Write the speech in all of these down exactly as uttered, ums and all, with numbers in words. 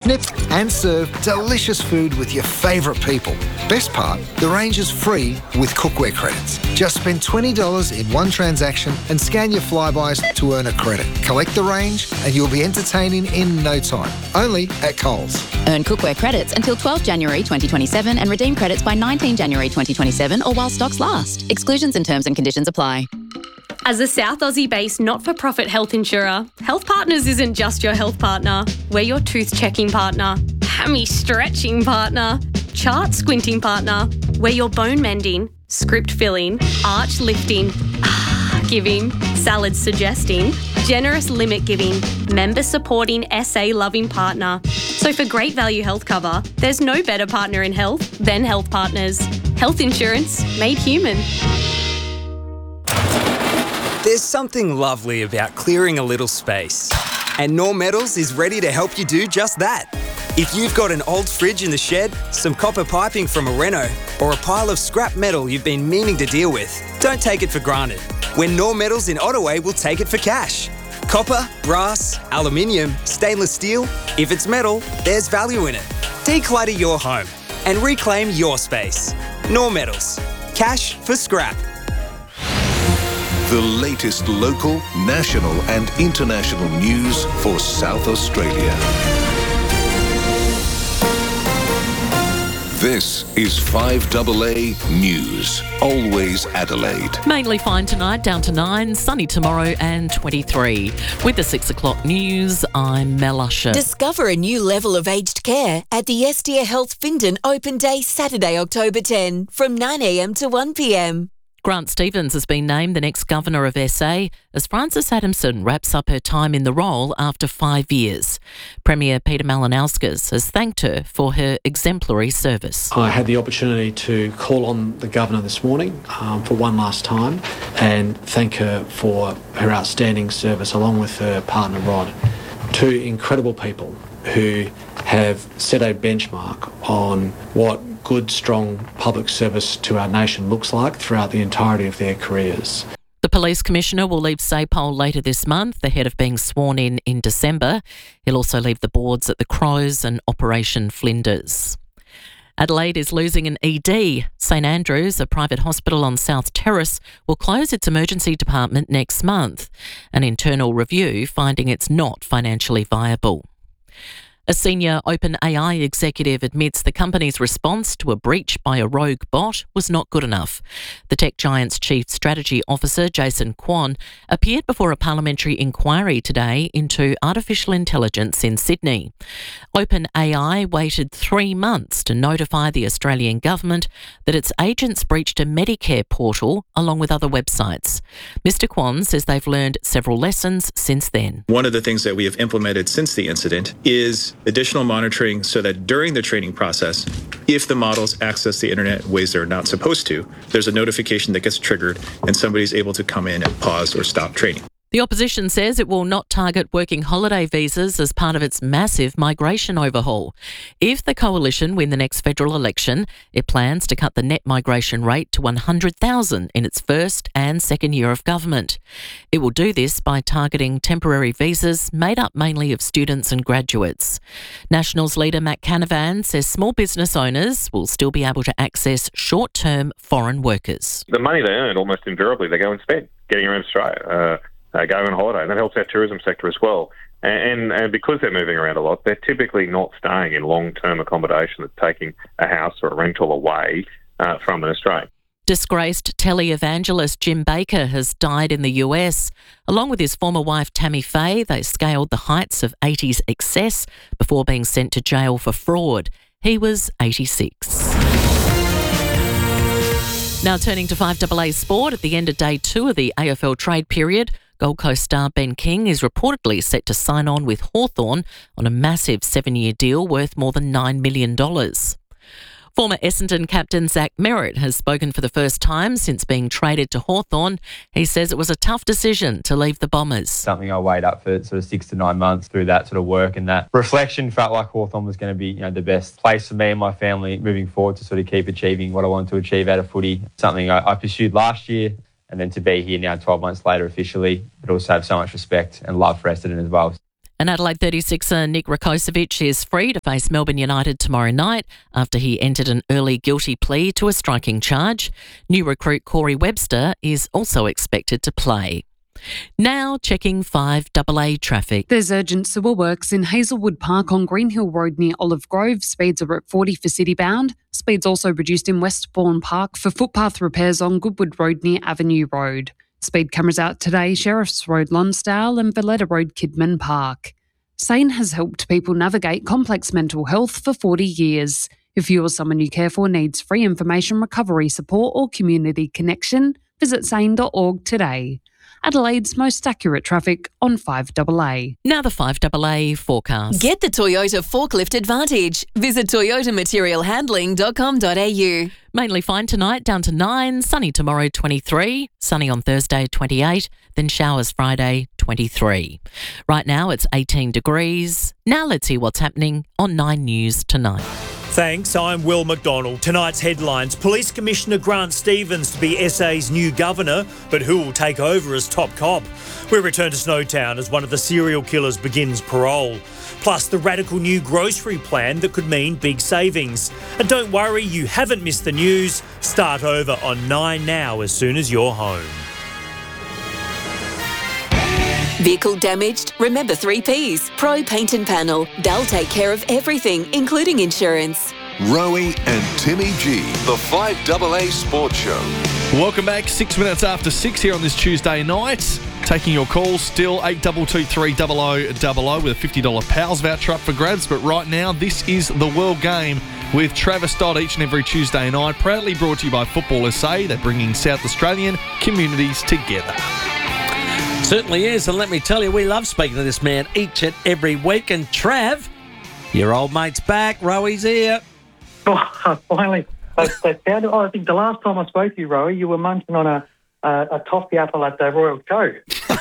Snip and serve delicious food with your favourite people. Best part, the range is free with cookware credits. Just spend twenty dollars in one transaction and scan your Flybys to earn a credit. Collect the range and you'll be entertaining in no time. Only at Coles. Earn cookware credits until twelfth January twenty twenty-seven and redeem credits by nineteenth January twenty twenty-seven or while stocks last. Exclusions and terms and conditions apply. As a South Aussie-based not-for-profit health insurer, Health Partners isn't just your health partner. We're your tooth-checking partner, hammy-stretching partner, chart-squinting partner. We're your bone-mending, script-filling, arch-lifting, giving, salad-suggesting, generous limit-giving, member-supporting, S A-loving partner. So for great value health cover, there's no better partner in health than Health Partners. Health insurance made human. There's something lovely about clearing a little space. And Norm Metals is ready to help you do just that. If you've got an old fridge in the shed, some copper piping from a reno, or a pile of scrap metal you've been meaning to deal with, don't take it for granted. When Norm Metals in Ottaway will take it for cash. Copper, brass, aluminium, stainless steel, if it's metal, there's value in it. Declutter your home and reclaim your space. Norm Metals. Cash for scrap. The latest local, national and international news for South Australia. This is five A A News. Always Adelaide. Mainly fine tonight, down to nine, sunny tomorrow and twenty-three. With the six o'clock news, I'm Mel Usher. Discover a new level of aged care at the Estia Health Findon Open Day Saturday, October tenth from nine a m to one p m. Grant Stevens has been named the next Governor of S A as Frances Adamson wraps up her time in the role after five years. Premier Peter Malinauskas has thanked her for her exemplary service. I had the opportunity to call on the Governor this morning um, for one last time and thank her for her outstanding service along with her partner Rod. Two incredible people who have set a benchmark on what good, strong public service to our nation looks like throughout the entirety of their careers. The Police Commissioner will leave SAPOL later this month, ahead of being sworn in in December. He'll also leave the boards at the Crows and Operation Flinders. Adelaide is losing an E D. St Andrews, a private hospital on South Terrace, will close its emergency department next month. An internal review finding it's not financially viable. A senior OpenAI executive admits the company's response to a breach by a rogue bot was not good enough. The tech giant's chief strategy officer, Jason Kwon, appeared before a parliamentary inquiry today into artificial intelligence in Sydney. OpenAI waited three months to notify the Australian government that its agents breached a Medicare portal along with other websites. Mister Kwon says they've learned several lessons since then. One of the things that we have implemented since the incident is additional monitoring so that during the training process, if the models access the internet in ways they're not supposed to, there's a notification that gets triggered and somebody's able to come in and pause or stop training. The opposition says it will not target working holiday visas as part of its massive migration overhaul. If the coalition win the next federal election, it plans to cut the net migration rate to one hundred thousand in its first and second year of government. It will do this by targeting temporary visas made up mainly of students and graduates. Nationals leader Matt Canavan says small business owners will still be able to access short-term foreign workers. The money they earn almost invariably they go and spend getting around Australia. Uh, Uh, go on holiday, and that helps our tourism sector as well. And, and because they're moving around a lot, they're typically not staying in long-term accommodation that's taking a house or a rental away uh, from an Australian. Disgraced televangelist Jim Baker has died in the U S. Along with his former wife Tammy Faye, they scaled the heights of eighties excess before being sent to jail for fraud. He was eighty-six. Now turning to five A A Sport, at the end of day two of the A F L trade period, Gold Coast star Ben King is reportedly set to sign on with Hawthorn on a massive seven-year deal worth more than nine million dollars. Former Essendon captain Zach Merritt has spoken for the first time since being traded to Hawthorn. He says it was a tough decision to leave the Bombers. Something I weighed up for sort of six to nine months through that sort of work, and that reflection felt like Hawthorn was going to be, you know, the best place for me and my family moving forward to sort of keep achieving what I wanted to achieve out of footy. Something I, I pursued last year, and then to be here now twelve months later officially, but also have so much respect and love for Essendon as well. And Adelaide thirty-sixer Nick Rakocevic is free to face Melbourne United tomorrow night after he entered an early guilty plea to a striking charge. New recruit Corey Webster is also expected to play. Now checking five A A traffic. There's urgent sewer works in Hazelwood Park on Greenhill Road near Olive Grove. Speeds are at forty for city bound. Speeds also reduced in Westbourne Park for footpath repairs on Goodwood Road near Avenue Road. Speed cameras out today, Sheriffs Road Lonsdale and Valletta Road Kidman Park. SANE has helped people navigate complex mental health for forty years. If you or someone you care for needs free information, recovery support or community connection, visit sane dot org today. Adelaide's most accurate traffic on five A A. Now the five A A forecast. Get the Toyota Forklift Advantage. Visit toyota material handling dot com dot a u. Mainly fine tonight, down to nine. Sunny tomorrow, twenty-three. Sunny on Thursday, twenty-eight. Then showers Friday, twenty-three. Right now it's eighteen degrees. Now let's see what's happening on Nine News tonight. Thanks, I'm Will McDonald. Tonight's headlines. Police Commissioner Grant Stevens to be S A's new governor, but who will take over as top cop? We return to Snowtown as one of the serial killers begins parole. Plus the radical new grocery plan that could mean big savings. And don't worry, you haven't missed the news. Start over on Nine Now as soon as you're home. Vehicle damaged? Remember three Ps. Pro Paint and Panel. They'll take care of everything, including insurance. Rowie and Timmy G, the five A A Sports Show. Welcome back, six minutes after six here on this Tuesday night. Taking your calls still, eight two two three zero zero zero zero with a fifty dollars Pals voucher up for grabs. But right now, this is the World Game with Travis Dodd each and every Tuesday night. Proudly brought to you by Football S A. They're bringing South Australian communities together. Certainly is, and let me tell you, we love speaking to this man each and every week. And Trav, your old mate's back, Rowie's here. Oh, finally. I, I, found, oh, I think the last time I spoke to you, Rowie, you were munching on a, a, a toffee apple at the Royal Show.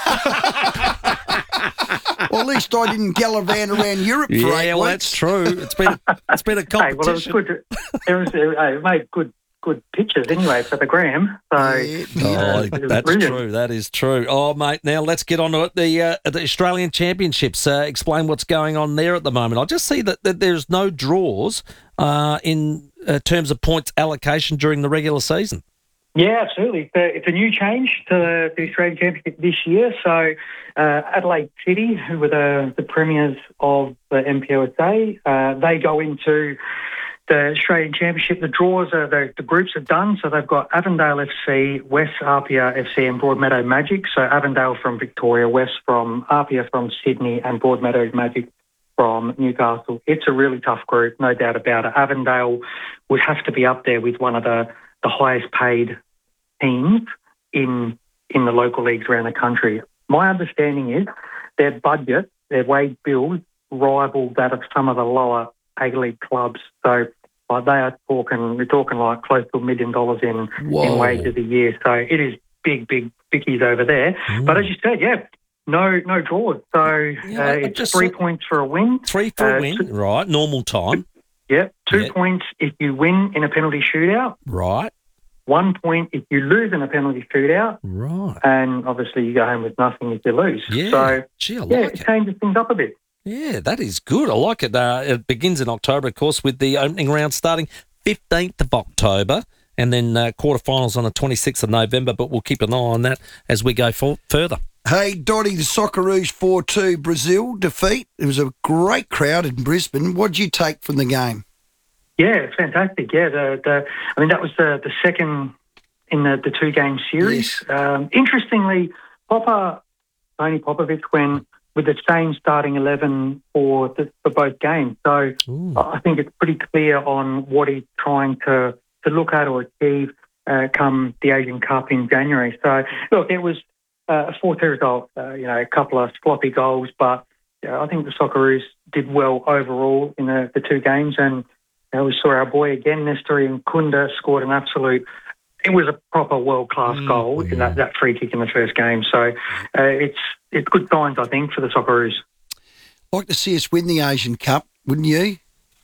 Well, at least I didn't gallivant around Europe for yeah, eight well, weeks. that's true. It's been it's been a competition. Hey, well, it was good. To, it was uh, it made good good pictures anyway for the gram. So Yeah. Oh, it was that's brilliant. true. That is true. Oh, mate, now let's get on to it. The uh, the Australian Championships. Uh, explain what's going on there at the moment. I just see that, that there's no draws uh, in uh, terms of points allocation during the regular season. Yeah, absolutely. It's a, it's a new change to the Australian Championship this year. So uh, Adelaide City, who were the, the premiers of the M P O S A, uh, they go into the Australian Championship. The draws are, the, the groups are done. So they've got Avondale F C, West Apia F C and Broadmeadow Magic. So Avondale from Victoria, West from Apia from Sydney and Broadmeadow Magic from Newcastle. It's a really tough group, no doubt about it. Avondale would have to be up there with one of the, the highest paid teams in in the local leagues around the country. My understanding is their budget, their wage bills, rival that of some of the lower A-League clubs. So like they are talking, we're talking like close to a million dollars in, in wages a year. So it is big, big bickies over there. Mm. But as you said, yeah, no no draws. So Yeah, uh, I it's just three saw- points for a win. Three for Uh, a win, two- right? Normal time, Yeah, two Yeah. points if you win in a penalty shootout. right? One point if you lose in a penalty shootout. Right. And obviously you go home with nothing if you lose. Yeah. So, Gee, I yeah, like it it. changes things up a bit. Yeah, that is good. I like it. Uh, it begins in October, of course, with the opening round starting fifteenth of October, and then uh, quarterfinals on the twenty-sixth of November. But we'll keep an eye on that as we go for- further. Hey, Dottie, the Socceroos four two Brazil defeat. It was a great crowd in Brisbane. What did you take from the game? Yeah, it's fantastic. Yeah, the, the I mean, that was the, the second in the, the two-game series. Um, interestingly, Popper, Tony Popovich, went with the same starting eleven for the, for both games. So I think it's pretty clear on what he's trying to, to look at or achieve uh, come the Asian Cup in January. So, look, it was uh, a four two result, uh, you know, a couple of sloppy goals, but yeah, I think the Socceroos did well overall in the, the two games. And you know, we saw our boy again, Nestori and Kunda, scored an absolute... It was a proper world-class mm, goal, yeah. that, that free kick in the first game. So uh, it's it's good signs, I think, for the Socceroos. Like to see us win the Asian Cup, wouldn't you?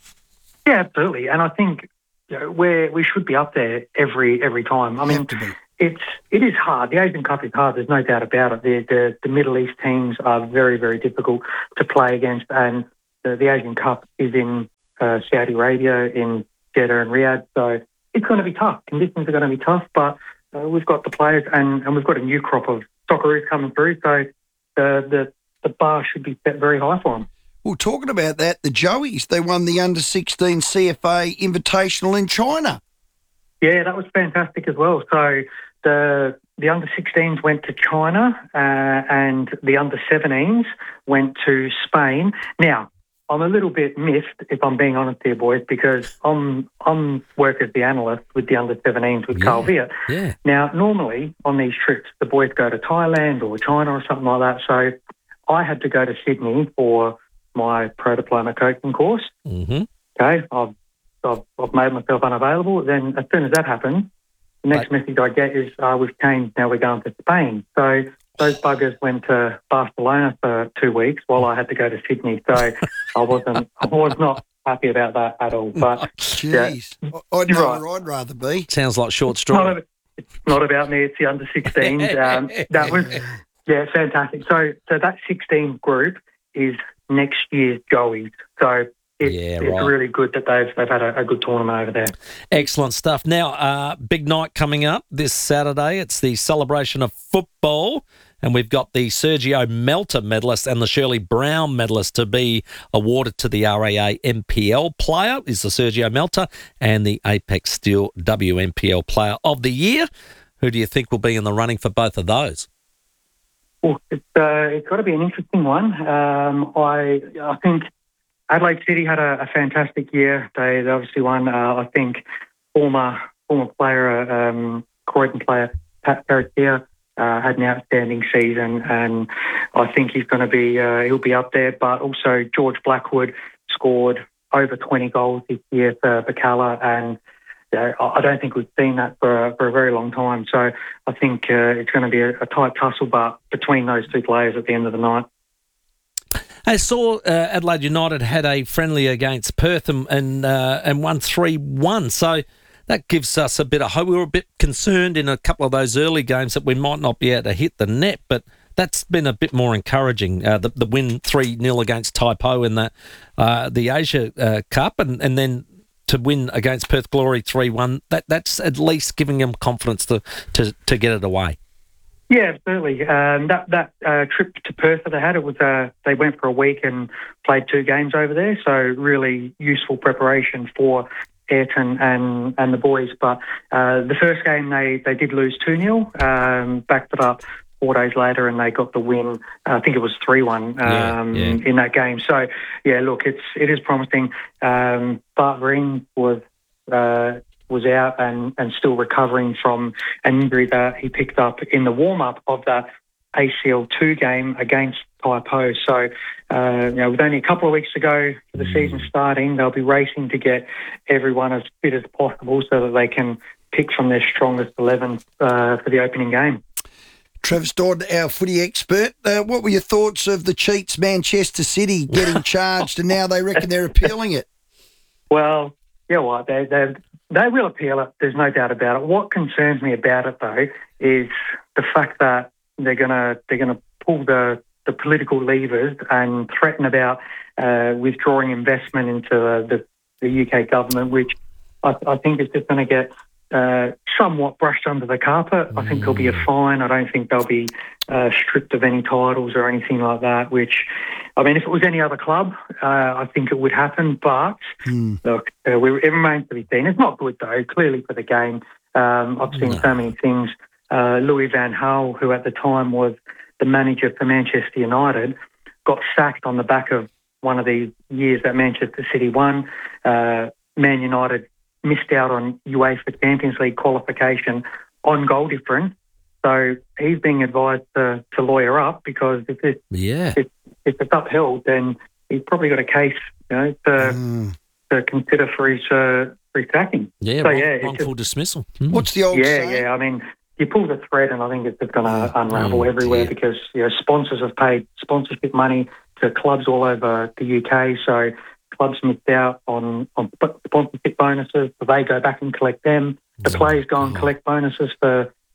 Yeah, absolutely. And I think you know, we're, we should be up there every every time. I mean, it's it is hard. The Asian Cup is hard. There's no doubt about it. The the, the Middle East teams are very very difficult to play against, and the, the Asian Cup is in uh, Saudi Arabia, in Jeddah and Riyadh. So it's going to be tough. Conditions are going to be tough, but uh, we've got the players, and, and we've got a new crop of Socceroos coming through. So the the the bar should be set very high for them. Well, talking about that, the Joeys, they won the under sixteen C F A Invitational in China. Yeah, that was fantastic as well. So the the under sixteens went to China uh, and the under seventeens went to Spain. Now, I'm a little bit miffed, if I'm being honest here, boys, because I'm I'm work as the analyst with the under seventeens with Yeah, Carl Viet. yeah. Now, normally on these trips, the boys go to Thailand or China or something like that. So I had to go to Sydney for my pro diploma coaching course. Mm-hmm. Okay, I've, I've I've made myself unavailable. Then as soon as that happened, the next message I get is uh, we've changed. Now we're going to Spain. So those buggers went to Barcelona for two weeks while I had to go to Sydney. So I wasn't I was not happy about that at all. But Jeez, yeah, I'd you're know right. where I'd rather be. Sounds like short It's straw. not, it's not about me. It's the under sixteens. Um, that was yeah, fantastic. So so that sixteen group is next year's Joeys. So it, Yeah, it's right. really good that they've they've had a, a good tournament over there. Excellent stuff. Now, uh, big night coming up this Saturday. It's the celebration of football, and we've got the Sergio Melter medalist and the Shirley Brown medalist to be awarded to the R A A M P L player is the Sergio Melter, and the Apex Steel W M P L player of the year. Who do you think will be in the running for both of those? Well, it's, uh, it's got to be an interesting one. Um, I I think Adelaide City had a, a fantastic year. They, they obviously won. Uh, I think former former player, um, Croydon player Pat Perrottier, uh, had an outstanding season, and I think he's going to be uh, he'll be up there. But also George Blackwood scored over twenty goals this year for Bacala, and uh, I don't think we've seen that for a, for a very long time. So I think uh, it's going to be a, a tight tussle, but between those two players at the end of the night. I saw uh, Adelaide United had a friendly against Perth and and, uh, and won three one. So that gives us a bit of hope. We were a bit concerned in a couple of those early games that we might not be able to hit the net, but that's been a bit more encouraging. Uh, the, the win three nil against Taipo in the, uh, the Asia uh, Cup, and, and then to win against Perth Glory three one, that, that's at least giving them confidence to, to, to get it away. Yeah, absolutely. Um, that that uh, trip to Perth that they had, it was uh, they went for a week and played two games over there. So really useful preparation for Ayrton and, and the boys. But uh, the first game they, they did lose two nil, um, backed it up four days later, and they got the win. I think it was three one um, Yeah, yeah. in that game. So yeah, look, it's it is promising. Um, Bart Green was. Uh, was out and, and still recovering from an injury that he picked up in the warm-up of that A C L two game against Taipo. So, uh, you know, with only a couple of weeks to go for the season starting, they'll be racing to get everyone as fit as possible so that they can pick from their strongest eleven uh, for the opening game. Travis Dodd, our footy expert. Uh, what were your thoughts of the cheats Manchester City getting charged and now they reckon they're appealing it? Well, you know what, they they they will appeal it. There's no doubt about it. What concerns me about it though is the fact that they're gonna they're gonna pull the, the political levers and threaten about uh, withdrawing investment into the, the, the U K government, which I, I think is just going to get uh, somewhat brushed under the carpet. I think there'll be a fine. I don't think they'll be uh, stripped of any titles or anything like that, which, I mean, if it was any other club, uh, I think it would happen. But, Mm. look, uh, we, it remains to be seen. It's not good, though, clearly for the game. Um, I've seen so many things. Uh, Louis van Gaal, who at the time was the manager for Manchester United, got sacked on the back of one of these years that Manchester City won. Uh, Man United missed out on UEFA Champions League qualification on goal difference. So he's being advised to, to lawyer up because if, it, Yeah. if, if it's upheld, then he's probably got a case, you know, to, Mm. to consider for his, uh, for his sacking. Yeah, so, wrong- yeah, it's wrongful just- dismissal. Mm. What's the old yeah, saying? yeah. I mean, you pull the thread, and I think it's just going to unravel Oh, everywhere dear. because you know sponsors have paid sponsorship money to clubs all over the U K. So clubs missed out on, on sp- sponsorship bonuses, so they go back and collect them. The players go and collect bonuses for,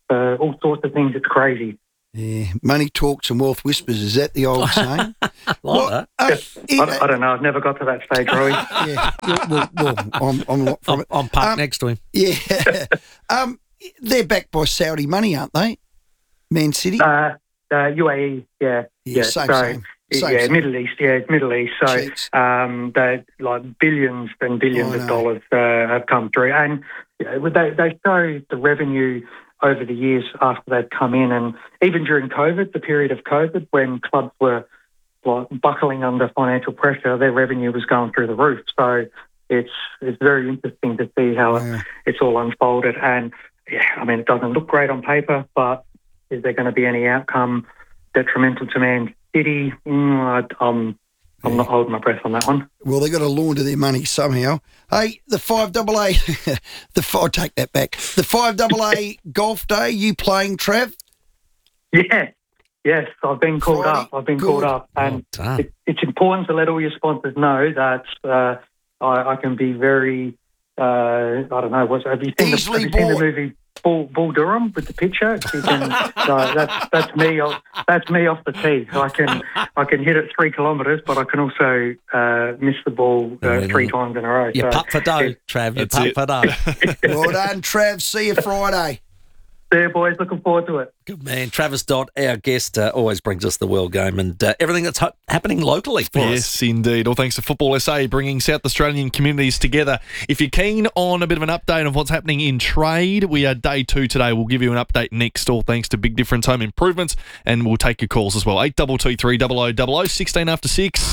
uh, all sorts of things. It's crazy. Yeah, money talks and wealth whispers. Is that the old saying? Like that. Uh, I, I don't know. I've never got to that stage, Roy. yeah, well, well, I'm, I'm not from I'm, it. I'm parked Um, next to him. Yeah. um, they're backed by Saudi money, aren't they? Man City? Uh, uh, U A E, yeah. Yeah, same, so, same. Same, yeah, same. Middle East, yeah, it's Middle East. So Cheeks. um, they like billions and billions I of know. dollars uh, have come through. And you know, they, they show the revenue over the years after they've come in. And even during COVID, the period of COVID, when clubs were like buckling under financial pressure, their revenue was going through the roof. So it's it's very interesting to see how Yeah. it, it's all unfolded. And yeah, I mean, it doesn't look great on paper, but is there going to be any outcome detrimental to Man City? Mm, I, I'm I'm not holding my breath on that one. Well, they've got to launder their money somehow. Hey, the five double A, the I'll take that back. The five double A golf day. You playing, Trav? Yeah, yes, I've been called Friday? up. I've been Good. called up, and Well done. it, it's important to let all your sponsors know that uh, I, I can be very. Uh, I don't know. What's have you seen, the, Easily have you seen the bought. movie Bull, Bull Durham with the picture? You can, no, that's that's me. Off, that's me off the tee. I can I can hit it three kilometres, but I can also uh, miss the ball uh, three times in a row. You So putt for dough, it- Trav. You That's putt it. for dough. Well done, Trav. See you Friday. there, boys. Looking forward to it. Good man. Travis Dodd, our guest, uh, always brings us the world game and uh, everything that's ha- happening locally for us. Yes, indeed. All thanks to Football S A, bringing South Australian communities together. If you're keen on a bit of an update of what's happening in trade, we are day two today. We'll give you an update next, all thanks to Big Difference Home Improvements, and we'll take your calls as well. eight two two three double oh double oh, sixteen after six.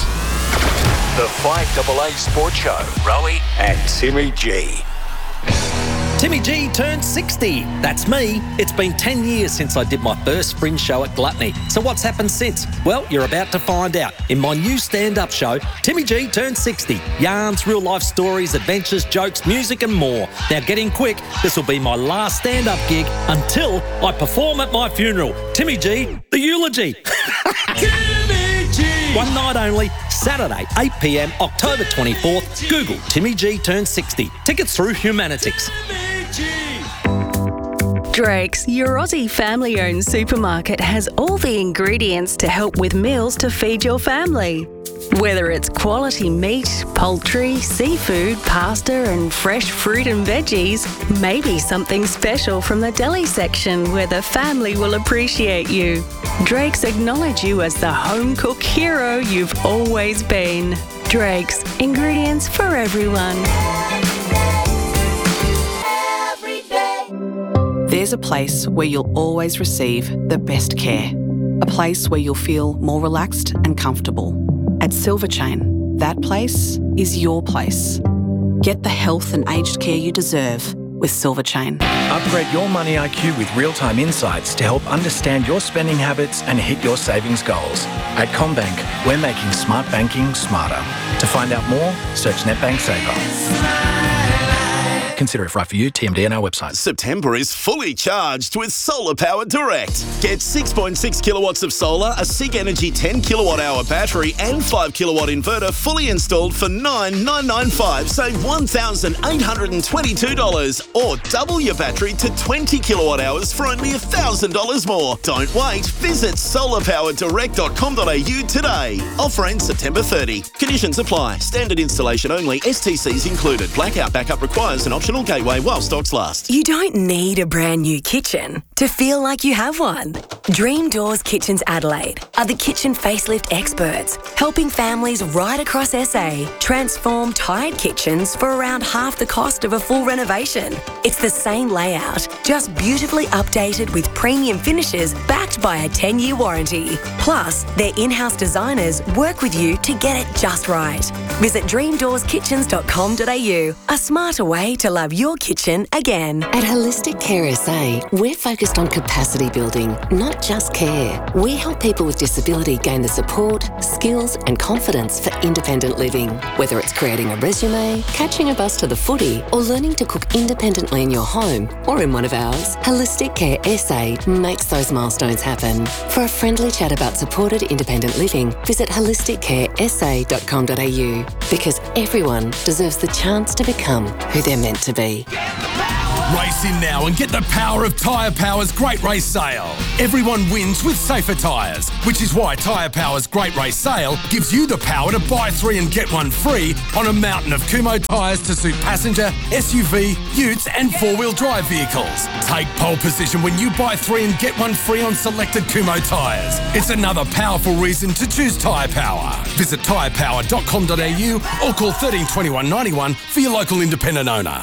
The five double A Sports Show. Rowie and Timmy G. Timmy G turned sixty. That's me. It's been ten years since I did my first fringe show at Gluttony. So what's happened since? Well, you're about to find out in my new stand-up show, Timmy G Turned sixty. Yarns, real-life stories, adventures, jokes, music and more. Now get in quick. This will be my last stand-up gig until I perform at my funeral. Timmy G, the eulogy. Timmy G! One night only, Saturday, eight p.m, October twenty-fourth. Google Timmy G Turned sixty. Tickets through Humanitics. Drake's, your Aussie family-owned supermarket, has all the ingredients to help with meals to feed your family. Whether it's quality meat, poultry, seafood, pasta and fresh fruit and veggies, maybe something special from the deli section where the family will appreciate you. Drake's acknowledge you as the home cook hero you've always been. Drake's, ingredients for everyone. There's a place where you'll always receive the best care. A place where you'll feel more relaxed and comfortable. At Silver Chain, that place is your place. Get the health and aged care you deserve with Silver Chain. Upgrade your money I Q with real-time insights to help understand your spending habits and hit your savings goals. At CommBank, we're making smart banking smarter. To find out more, search NetBank Saver. Consider if right for you. T M D on our website. September is fully charged with Solar Power Direct. Get six point six kilowatts of solar, a SIG Energy ten kilowatt hour battery and five kilowatt inverter fully installed for nine thousand nine hundred ninety-five dollars. Save one thousand eight hundred twenty-two dollars or double your battery to twenty kilowatt hours for only one thousand dollars more. Don't wait. Visit solar power direct dot com dot a u today. Offer ends September thirtieth. Conditions apply. Standard installation only. S T Cs included. Blackout backup requires an optional gateway while stocks last. You don't need a brand new kitchen to feel like you have one. Dream Doors Kitchens Adelaide are the kitchen facelift experts, helping families right across S A transform tired kitchens for around half the cost of a full renovation. It's the same layout, just beautifully updated with premium finishes backed by a ten-year warranty. Plus, their in-house designers work with you to get it just right. Visit dream doors kitchens dot com dot a u, a smarter way to love your kitchen again. At Holistic Care S A, we're focused on capacity building, not just care. We help people with disability gain the support, skills and confidence for independent living. Whether it's creating a resume, catching a bus to the footy, or learning to cook independently in your home or in one of ours, Holistic Care S A makes those milestones happen. For a friendly chat about supported independent living, visit holistic care s a dot com dot a u, because everyone deserves the chance to become who they're meant to be. Get the power! Race in now and get the power of Tyre Power's Great Race Sale. Everyone wins with safer tyres, which is why Tyre Power's Great Race Sale gives you the power to buy three and get one free on a mountain of Kumho tyres to suit passenger, S U V, utes and four-wheel drive vehicles. Take pole position when you buy three and get one free on selected Kumho tyres. It's another powerful reason to choose Tyre Power. Visit tyre power dot com dot a u or call thirteen twenty-one ninety-one for your local independent owner.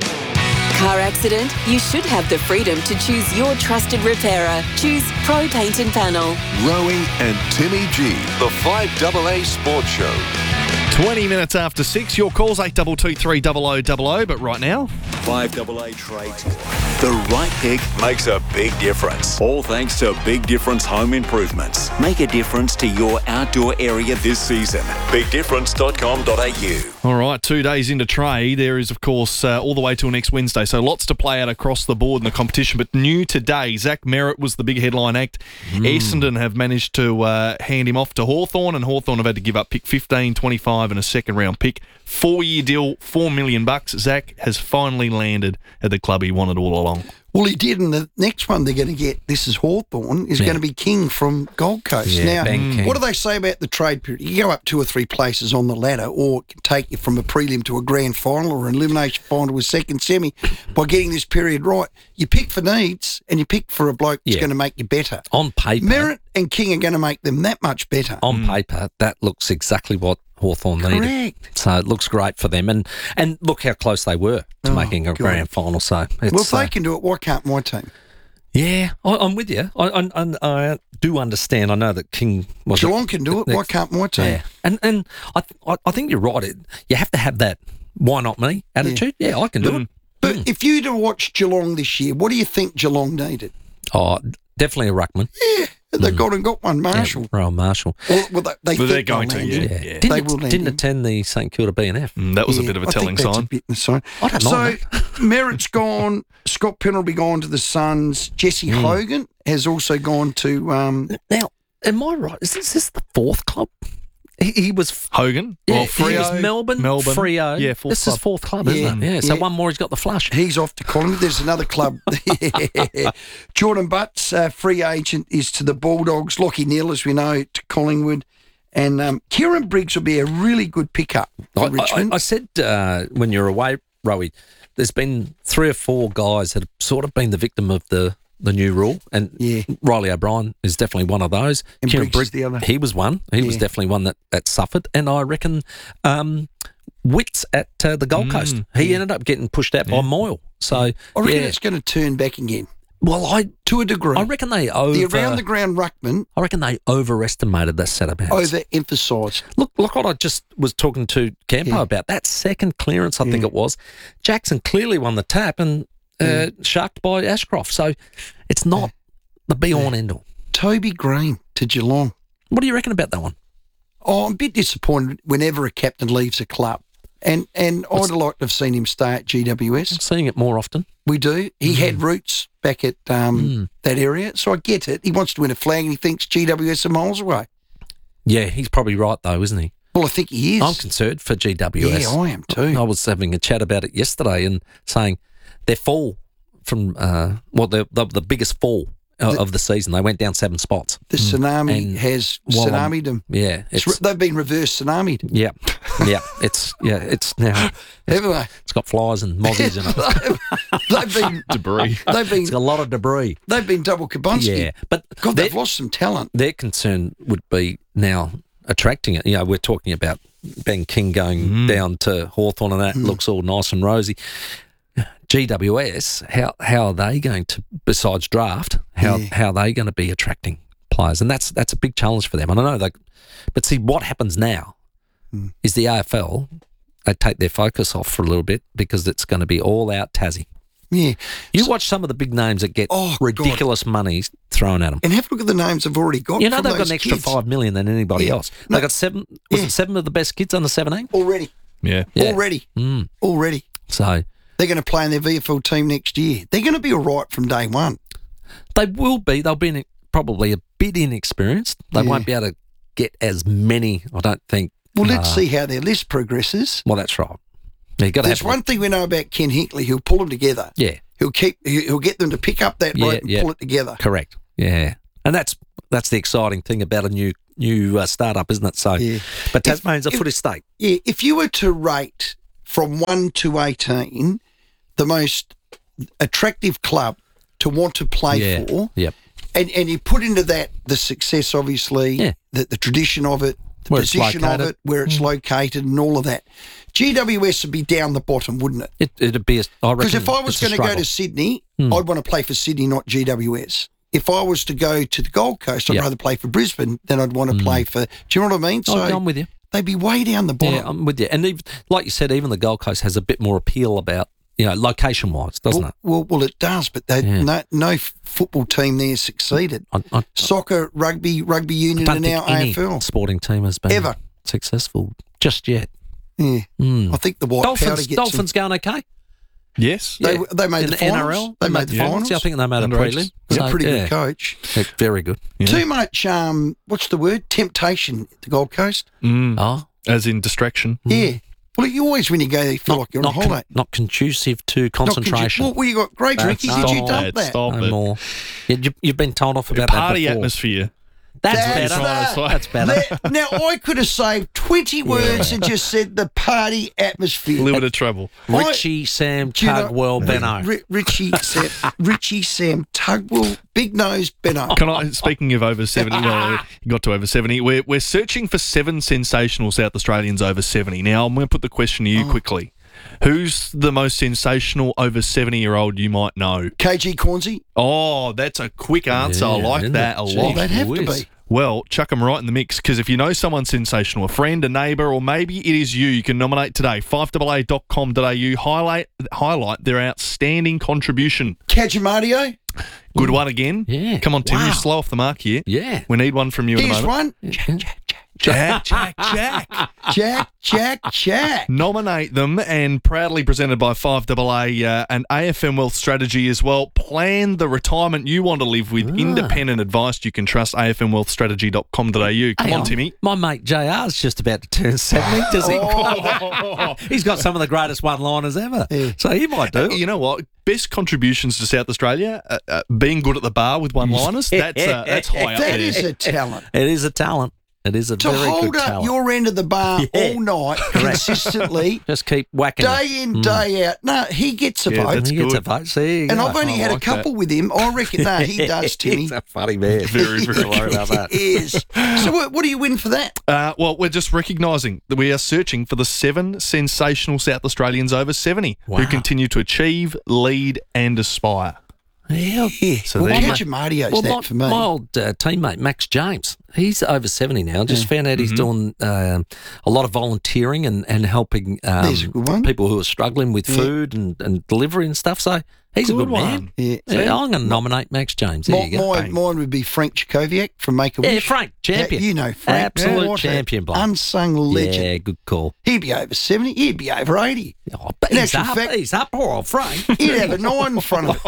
Car accident? You should have the freedom to choose your trusted repairer. Choose Pro Paint and Panel. Rowie and Timmy G, the five A A Sports Show. twenty minutes after six, your calls eight two two three zero zero zero zero, but right now... five A A trades. The right pick makes a big difference. All thanks to Big Difference Home Improvements. Make a difference to your outdoor area this season. big difference dot com dot a u. All right, two days into trade. There is, of course, uh, all the way till next Wednesday, so lots to play out across the board in the competition. But new today, Zach Merritt was the big headline act. Mm. Essendon have managed to uh, hand him off to Hawthorn, and Hawthorn have had to give up pick fifteen, twenty-five and a second-round pick. Four-year deal, four million bucks. Zach has finally landed at the club he wanted all along. Well, he did, and the next one they're going to get, this is Hawthorn, is Yeah. going to be King from Gold Coast. Yeah, now, Ben King. what do they say about the trade period? You go up two or three places on the ladder, or it can take you from a prelim to a grand final or an elimination final to a second semi by getting this period right. You pick for needs, and you pick for a bloke that's Yeah. going to make you better. On paper, Merritt and King are going to make them that much better. on paper, that looks exactly what Hawthorn needed. Correct. So it looks great for them. And and look how close they were to Oh, making a God. grand final. So it's, Well, if they uh, can do it, why can't my team? yeah, I, I'm with you. I, I, I, I do understand. I know that King was Geelong can do it. Why next- can't my team? Yeah, and and I I, I think you're right. It, you have to have that why not me attitude. Yeah, I can do it. But if you'd have watched Geelong this year, what do you think Geelong needed? Oh, definitely a ruckman. Yeah, they got and got one, Marshall. Yeah, Rowan Marshall. Well, well, they, they Well, they're think going they'll to, land yeah, him. yeah. Didn't, They att- will land didn't him. attend the St Kilda B N F. Mm, that was a Yeah, bit of a I telling think that's sign. a bit of a sign. I don't so mind Merritt's gone. Scott Pendlebury gone to the Suns. Jesse Mm. Hogan has also gone to. Um, Now, am I right? Is this, is this the fourth club? He, he was Hogan? Yeah, well, he Freo, was Melbourne, Melbourne. Freo. Yeah, fourth This club. is fourth club, Yeah, isn't it? Yeah. So yeah. one more, he's got the flush. he's off to Collingwood. There's another club. Jordan Butts, uh, free agent, is to the Bulldogs. Lockie Neal, as we know, to Collingwood. And um, Kieran Briggs will be a really good pickup for I, I, Richmond. I said uh, when you're away, Rowie, there's been three or four guys that have sort of been the victim of the, the new rule, and Yeah. Riley O'Brien is definitely one of those. And Kieran Briggs is Briggs, the other. He was one. He was Yeah. definitely one that, that suffered, and I reckon um, Witts at uh, the Gold Mm, Coast, he ended up getting pushed out by Moyle. So I reckon yeah. it's going to turn back again well, I to a degree. I reckon they over. the around the ground ruckman I reckon they overestimated that set of bats. overemphasised. Look, look what I just was talking to Campo Yeah. about. That second clearance, I think Yeah. it was, Jackson clearly won the tap and uh, Yeah. sharked by Ashcroft. So it's not the be all and end all. Toby Green to Geelong. What do you reckon about that one? Oh, I'm a bit disappointed whenever a captain leaves a club. And and I'd like to have seen him stay at G W S. I'm seeing it more often. We do. He Mm. had roots back at um, Mm. that area, so I get it. He wants to win a flag and he thinks G W S are miles away. Yeah, he's probably right though, isn't he? Well, I think he is. I'm concerned for G W S. Yeah, I am too. I was having a chat about it yesterday and saying their fall from, uh, well, the, the, the biggest fall uh, The- of the season. They went down seven spots. The tsunami And has while I'm- tsunamied them. Yeah. It's, It's, re- they've been reverse tsunamied, yeah. Yeah. It's, yeah, it's now, haven't they? it's got flies and mozzies in it. they've been Debris. they've been It's got a lot of debris. they've been double Kabunski. Yeah. But God, their, they've lost some talent. their concern would be now attracting it. You know, we're talking about Ben King going Mm. down to Hawthorn and that looks all nice and rosy. G W S, how how are they going to, besides draft, how Yeah. how are they going to be attracting players? And that's that's a big challenge for them. I don't know, they, but see what happens now Mm. is the A F L, they take their focus off for a little bit because it's going to be all out Tassie. Yeah. You watch some of the big names that get Oh, ridiculous money thrown at them. And have a look at the names they've already got. You know from they've got those an extra kids. five million than anybody Yeah. else. No. They got seven. Was Yeah. it seven of the best kids under seventeen? already. Yeah. Yeah. Already. Mm. Already. So They're going to play in their V F L team next year. They're going to be all right from day one. they will be. They'll be in, probably a bit inexperienced. They Yeah. won't be able to get as many. I don't think. Well, let's uh, see how their list progresses. Well, that's right. Yeah, you got to There's have one thing we know about Ken Hinkley, who'll pull them together. Yeah. He'll keep. He'll get them to pick up that Yeah, rope and yeah. pull it together. Correct. Yeah, and that's that's the exciting thing about a new new uh, startup, isn't it? So, Yeah. but Tasmania's a If- footy state. Yeah, if you were to rate from one to eighteen, the most attractive club to want to play Yeah. for, Yep. and and you put into that the success, obviously, Yeah. the, the tradition of it, the Where it's position of located. it, where it's located, and all of that. G W S would be down the bottom, wouldn't it? It it'd be. A, I reckon. Because if I was it's a going to go struggle. to Sydney, Hmm. I'd want to play for Sydney, not G W S. If I was to go to the Gold Coast, I'd Yeah. rather play for Brisbane than I'd want to play for. Do you know what I mean? Oh, I'm with you. They'd be way down the bottom. Yeah, I'm with you. And even, like you said, even the Gold Coast has a bit more appeal about, you know, location wise, doesn't well, it? Well, well, it does, but they, Yeah. no, no f- football team there succeeded. I, I, Soccer, rugby, rugby I union, don't and think now any A F L. sporting team has been Ever. successful just yet. Yeah, Mm. I think the white powder Dolphins, gets Dolphins going okay? Yes. They, Yeah. they made In the the finals. N R L, They made the Yeah. finals. See, I think they made a Underage. prelim. He's So, a pretty yeah. good coach. Yeah, very good. Yeah. Too much. Um, what's the word? Temptation at the Gold Coast. Mm. Oh, As in distraction. Yeah. Well, you always when you go there, you feel not, like you're not, on holiday. con- not conducive to Not conju- concentration. Well, well, you got great That's- Ricky. Did you stop dump it, that? stop no it. more. Yeah, you, you've been told off about Party that before. atmosphere. That's, That's better. that. That's better. There- now, I could have saved twenty words and just said the party atmosphere. A little bit of trouble. Richie, Sam, Do you know- Tugwell, Benno. Ri- Richie, Sam, Richie, Sam, Tugwell, Big Nose, Benno. Can I? Speaking of over seventy, well, you got to over seventy. We're we're searching for seven sensational South Australians over seventy. Now I'm going to put the question to you Oh. quickly. Who's the most sensational over seventy year old you might know? K G Cornsey? Oh, that's a quick answer. I Yeah, like isn't that it? a Gee lot. They'd have to whiz. be. Well, chuck them right in the mix, because if you know someone sensational, a friend, a neighbour, or maybe it is you, you can nominate today. five a a dot com dot a u. Highlight, highlight their outstanding contribution. Cajimadio? Good one again. Yeah. Come on, Tim, Wow. you're slow off the mark here. Yeah. We need one from you in a Here's moment. one. Jack, Jack, Jack. Jack, Jack, Jack. Nominate them, and proudly presented by five A A, uh, an A F M Wealth strategy as well. Plan the retirement you want to live with. Ah. Independent advice you can trust. A F M wealth strategy dot com dot a u. Come Hang on, Timmy. My mate J R's just about to turn seventy, does he? Oh. He's got some of the greatest one-liners ever. So he might do. Uh, you know what? Best contributions to South Australia, uh, uh, being good at the bar with one-liners. That's uh, that's high up That there. is a talent. It is a talent. It is a To very hold good up talent. your end of the bar Yeah. all night Correct. consistently, Just keep whacking day in, it. Mm. day out. No, he gets a Yeah, vote. that's He gets a good. vote. See, you And go. I've only I had like a couple with him. I reckon, no, he does, Timmy. He's a funny man. Very, very Don't worry about that. He is. So what, what do you win for that? Uh, well, we're just recognising that we are searching for the seven sensational South Australians over seventy who Wow. continue to achieve, lead, and aspire. Yeah. So Well, there you go. Cajimadio's Well, that my, for me. my old uh, teammate Max James, he's over seventy now. Just found out he's doing um a lot of volunteering and, and helping um, There's a good one. people who are struggling with Yeah. food and, and delivery and stuff. So he's a Good good one. man. Yeah. Yeah, I'm going to nominate Max James. There My, you go. mine, mine would be Frank Jakoviak from Make a Yeah, Wish. Frank, champion. You know Frank. Absolute What a champion, bloke. unsung legend. Yeah, good call. He'd be over seventy. He'd be over eighty. Oh, but In he's actual up, fact- he's up, poor old Frank. He'd have a nine in front of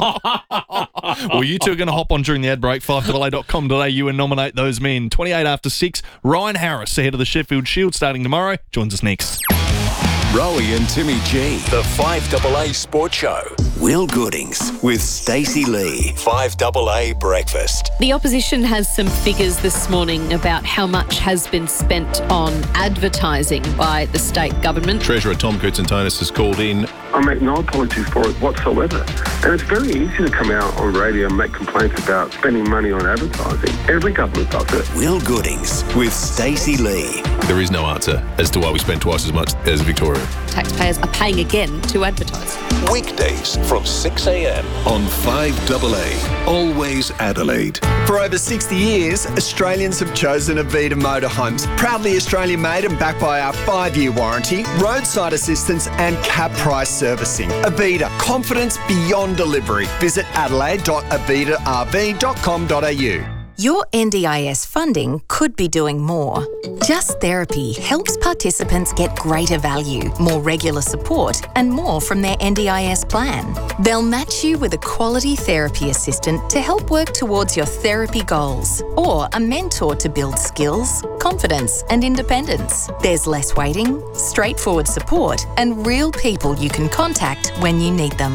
it. Well, you two are going to hop on during the ad break, five a a dot com dot a u, and nominate those men. twenty-eight after six, Ryan Harris, ahead of the Sheffield Shield, starting tomorrow, joins us next. Rowie and Timmy G, the five A A Sports Show. Will Goodings with Stacey Lee, five A A Breakfast. The opposition has some figures this morning about how much has been spent on advertising by the state government. Treasurer Tom Koutsantonis has called in. I make no apologies for it whatsoever. And it's very easy to come out on radio and make complaints about spending money on advertising. Every government does it. Will Goodings with Stacey Lee. There is no answer as to why we spend twice as much as Victoria. Taxpayers are paying again to advertise. Weekdays from six a m on five A A. Always Adelaide. For over sixty years, Australians have chosen Avita Motorhomes. Proudly Australian made and backed by our five-year warranty, roadside assistance and cap price servicing. Avita, confidence beyond delivery. Visit adelaide dot avita r v dot com dot a u. Your N D I S funding could be doing more. Just Therapy helps participants get greater value, more regular support, and more from their N D I S plan. They'll match you with a quality therapy assistant to help work towards your therapy goals, or a mentor to build skills, confidence, and independence. There's less waiting, straightforward support, and real people you can contact when you need them.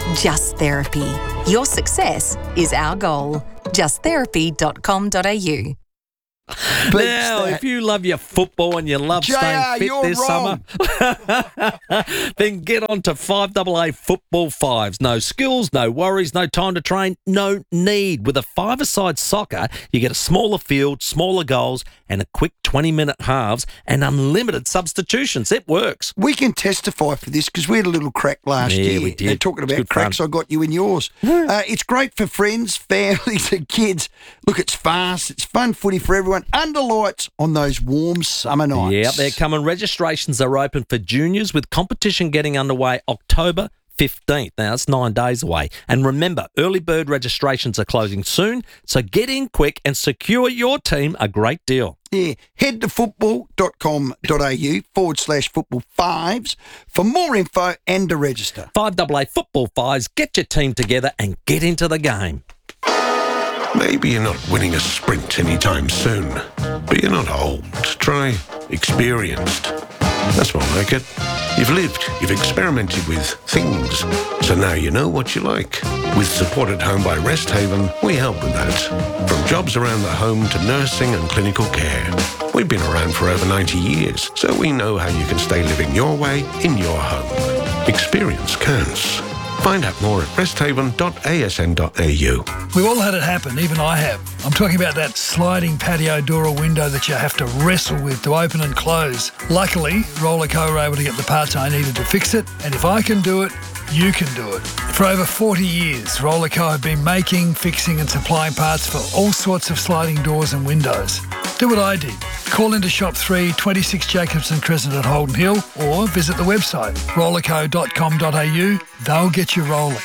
Just Therapy. Your success is our goal. just therapy dot com dot a u. Now, if you love your football and you love J R, staying fit you're this wrong. summer, then get on to five double A Football Fives. No skills, no worries, no time to train, no need. With a five-a-side soccer, you get a smaller field, smaller goals, and a quick twenty-minute halves and unlimited substitutions. It works. We can testify for this because we had a little crack last Yeah, year. we did. And talking It's about good cracks, fun. I got you in yours. uh, it's great for friends, families, and kids. Look, it's fast. It's fun footy for everyone. Under lights on those warm summer nights. Yep, they're coming. Registrations are open for juniors with competition getting underway October fifteenth. Now, it's nine days away. And remember, early bird registrations are closing soon, so get in quick and secure your team a great deal. Yeah, head to football dot com dot a u forward slash football fives for more info and to register. five double A Football Fives, get your team together and get into the game. Maybe you're not winning a sprint anytime soon, but you're not old. Try experienced. That's more like it. You've lived, you've experimented with things, so now you know what you like. With Support at Home by Rest Haven, we help with that. From jobs around the home to nursing and clinical care. We've been around for over ninety years, so we know how you can stay living your way in your home. Experience counts. Find out more at rest haven dot a s n dot a u. We've all had it happen, even I have. I'm talking about that sliding patio door or window that you have to wrestle with to open and close. Luckily, Rollerco were able to get the parts I needed to fix it, and if I can do it, you can do it. For over forty years, Rollerco have been making, fixing and supplying parts for all sorts of sliding doors and windows. Do what I did. Call into Shop three, twenty-six Jacobson Crescent at Holden Hill, or visit the website rollerco dot com dot a u. They'll get you rolling.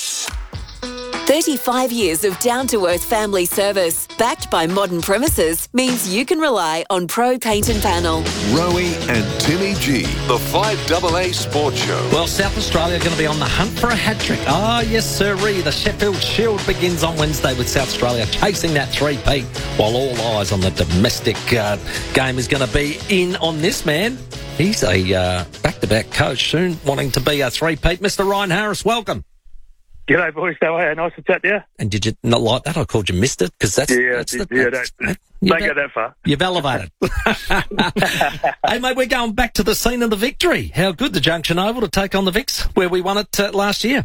thirty-five years of down-to-earth family service, backed by modern premises, means you can rely on Pro Paint and Panel. Rowie and Timmy G, the five double A Sports Show. Well, South Australia are going to be on the hunt for a hat-trick. Ah, yes, sirree. The Sheffield Shield begins on Wednesday with South Australia chasing that three-peat, while all eyes on the domestic uh, game is going to be in on this man. He's a uh, back-to-back coach soon, wanting to be a three-peat. Mister Ryan Harris, welcome. G'day, boys. How are you? Nice to chat to you. And did you not like that? I called you Mister because that's... Yeah, that's did, the, yeah that's, don't, you've don't el- go that far. You've elevated. Hey, mate, we're going back to the scene of the victory. How good the Junction Oval to take on the Vicks, where we won it uh, last year.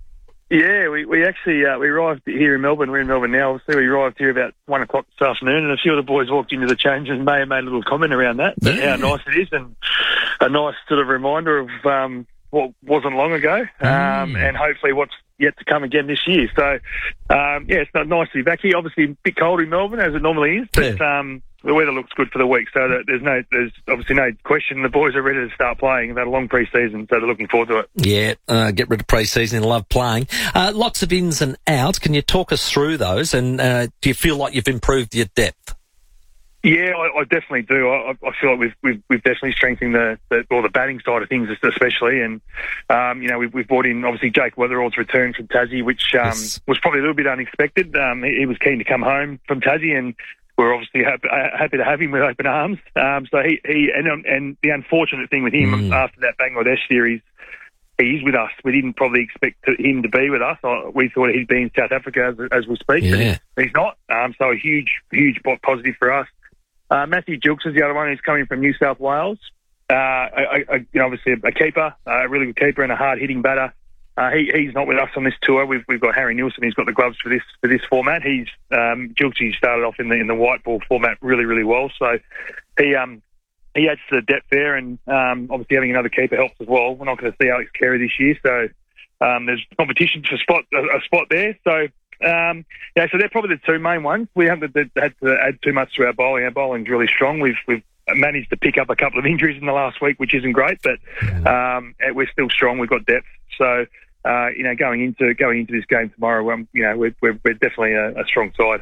Yeah, we, we actually uh, we arrived here in Melbourne. We're in Melbourne now. Obviously, we arrived here about one o'clock this afternoon, and a few of the boys walked into the change and may have made a little comment around that, yeah. how nice it is, and a nice sort of reminder of um, what wasn't long ago, um, Mm. and hopefully what's yet to come again this year. So, um, yeah, it's not nice to be back here. Obviously, a bit cold in Melbourne, as it normally is, but um, the weather looks good for the week, so that there's no, there's obviously no question the boys are ready to start playing. They've had a long pre-season, so they're looking forward to it. Yeah, uh, get rid of pre-season, love playing. Uh, lots of ins and outs. Can you talk us through those, and uh, do you feel like you've improved your depth? Yeah, I, I definitely do. I, I feel like we've we've, we've definitely strengthened the, the or the batting side of things, especially. And um, you know, we've, we've brought in obviously Jake Weatherall's return from Tassie, which um, yes. was probably a little bit unexpected. Um, he, he was keen to come home from Tassie, and we're obviously happy, happy to have him with open arms. Um, so he he and um, and the unfortunate thing with him mm. after that Bangladesh series, he's with us. We didn't probably expect to, him to be with us. We thought he'd be in South Africa as, as we speak, yeah. but he's not. Um, so a huge huge positive for us. Uh, Matthew Gilks is the other one who's coming from New South Wales. Uh, I, I, you know, obviously a, a keeper, uh, a really good keeper and a hard-hitting batter. Uh, he, he's not with us on this tour. We've we've got Harry Nielsen. He's got the gloves for this for this format. He's um, Gilksy started off in the in the white ball format really really well. So he um he adds to the depth there, and um, obviously having another keeper helps as well. We're not going to see Alex Carey this year, so um, there's competition for spot a, a spot there. So. Um, yeah, so they're probably the two main ones. We haven't had to add too much to our bowling. Our bowling's really strong. We've we've managed to pick up a couple of injuries in the last week, which isn't great, but um, we're still strong. We've got depth. So uh, you know, going into going into this game tomorrow, um, you know, we're we're, we're definitely a, a strong side.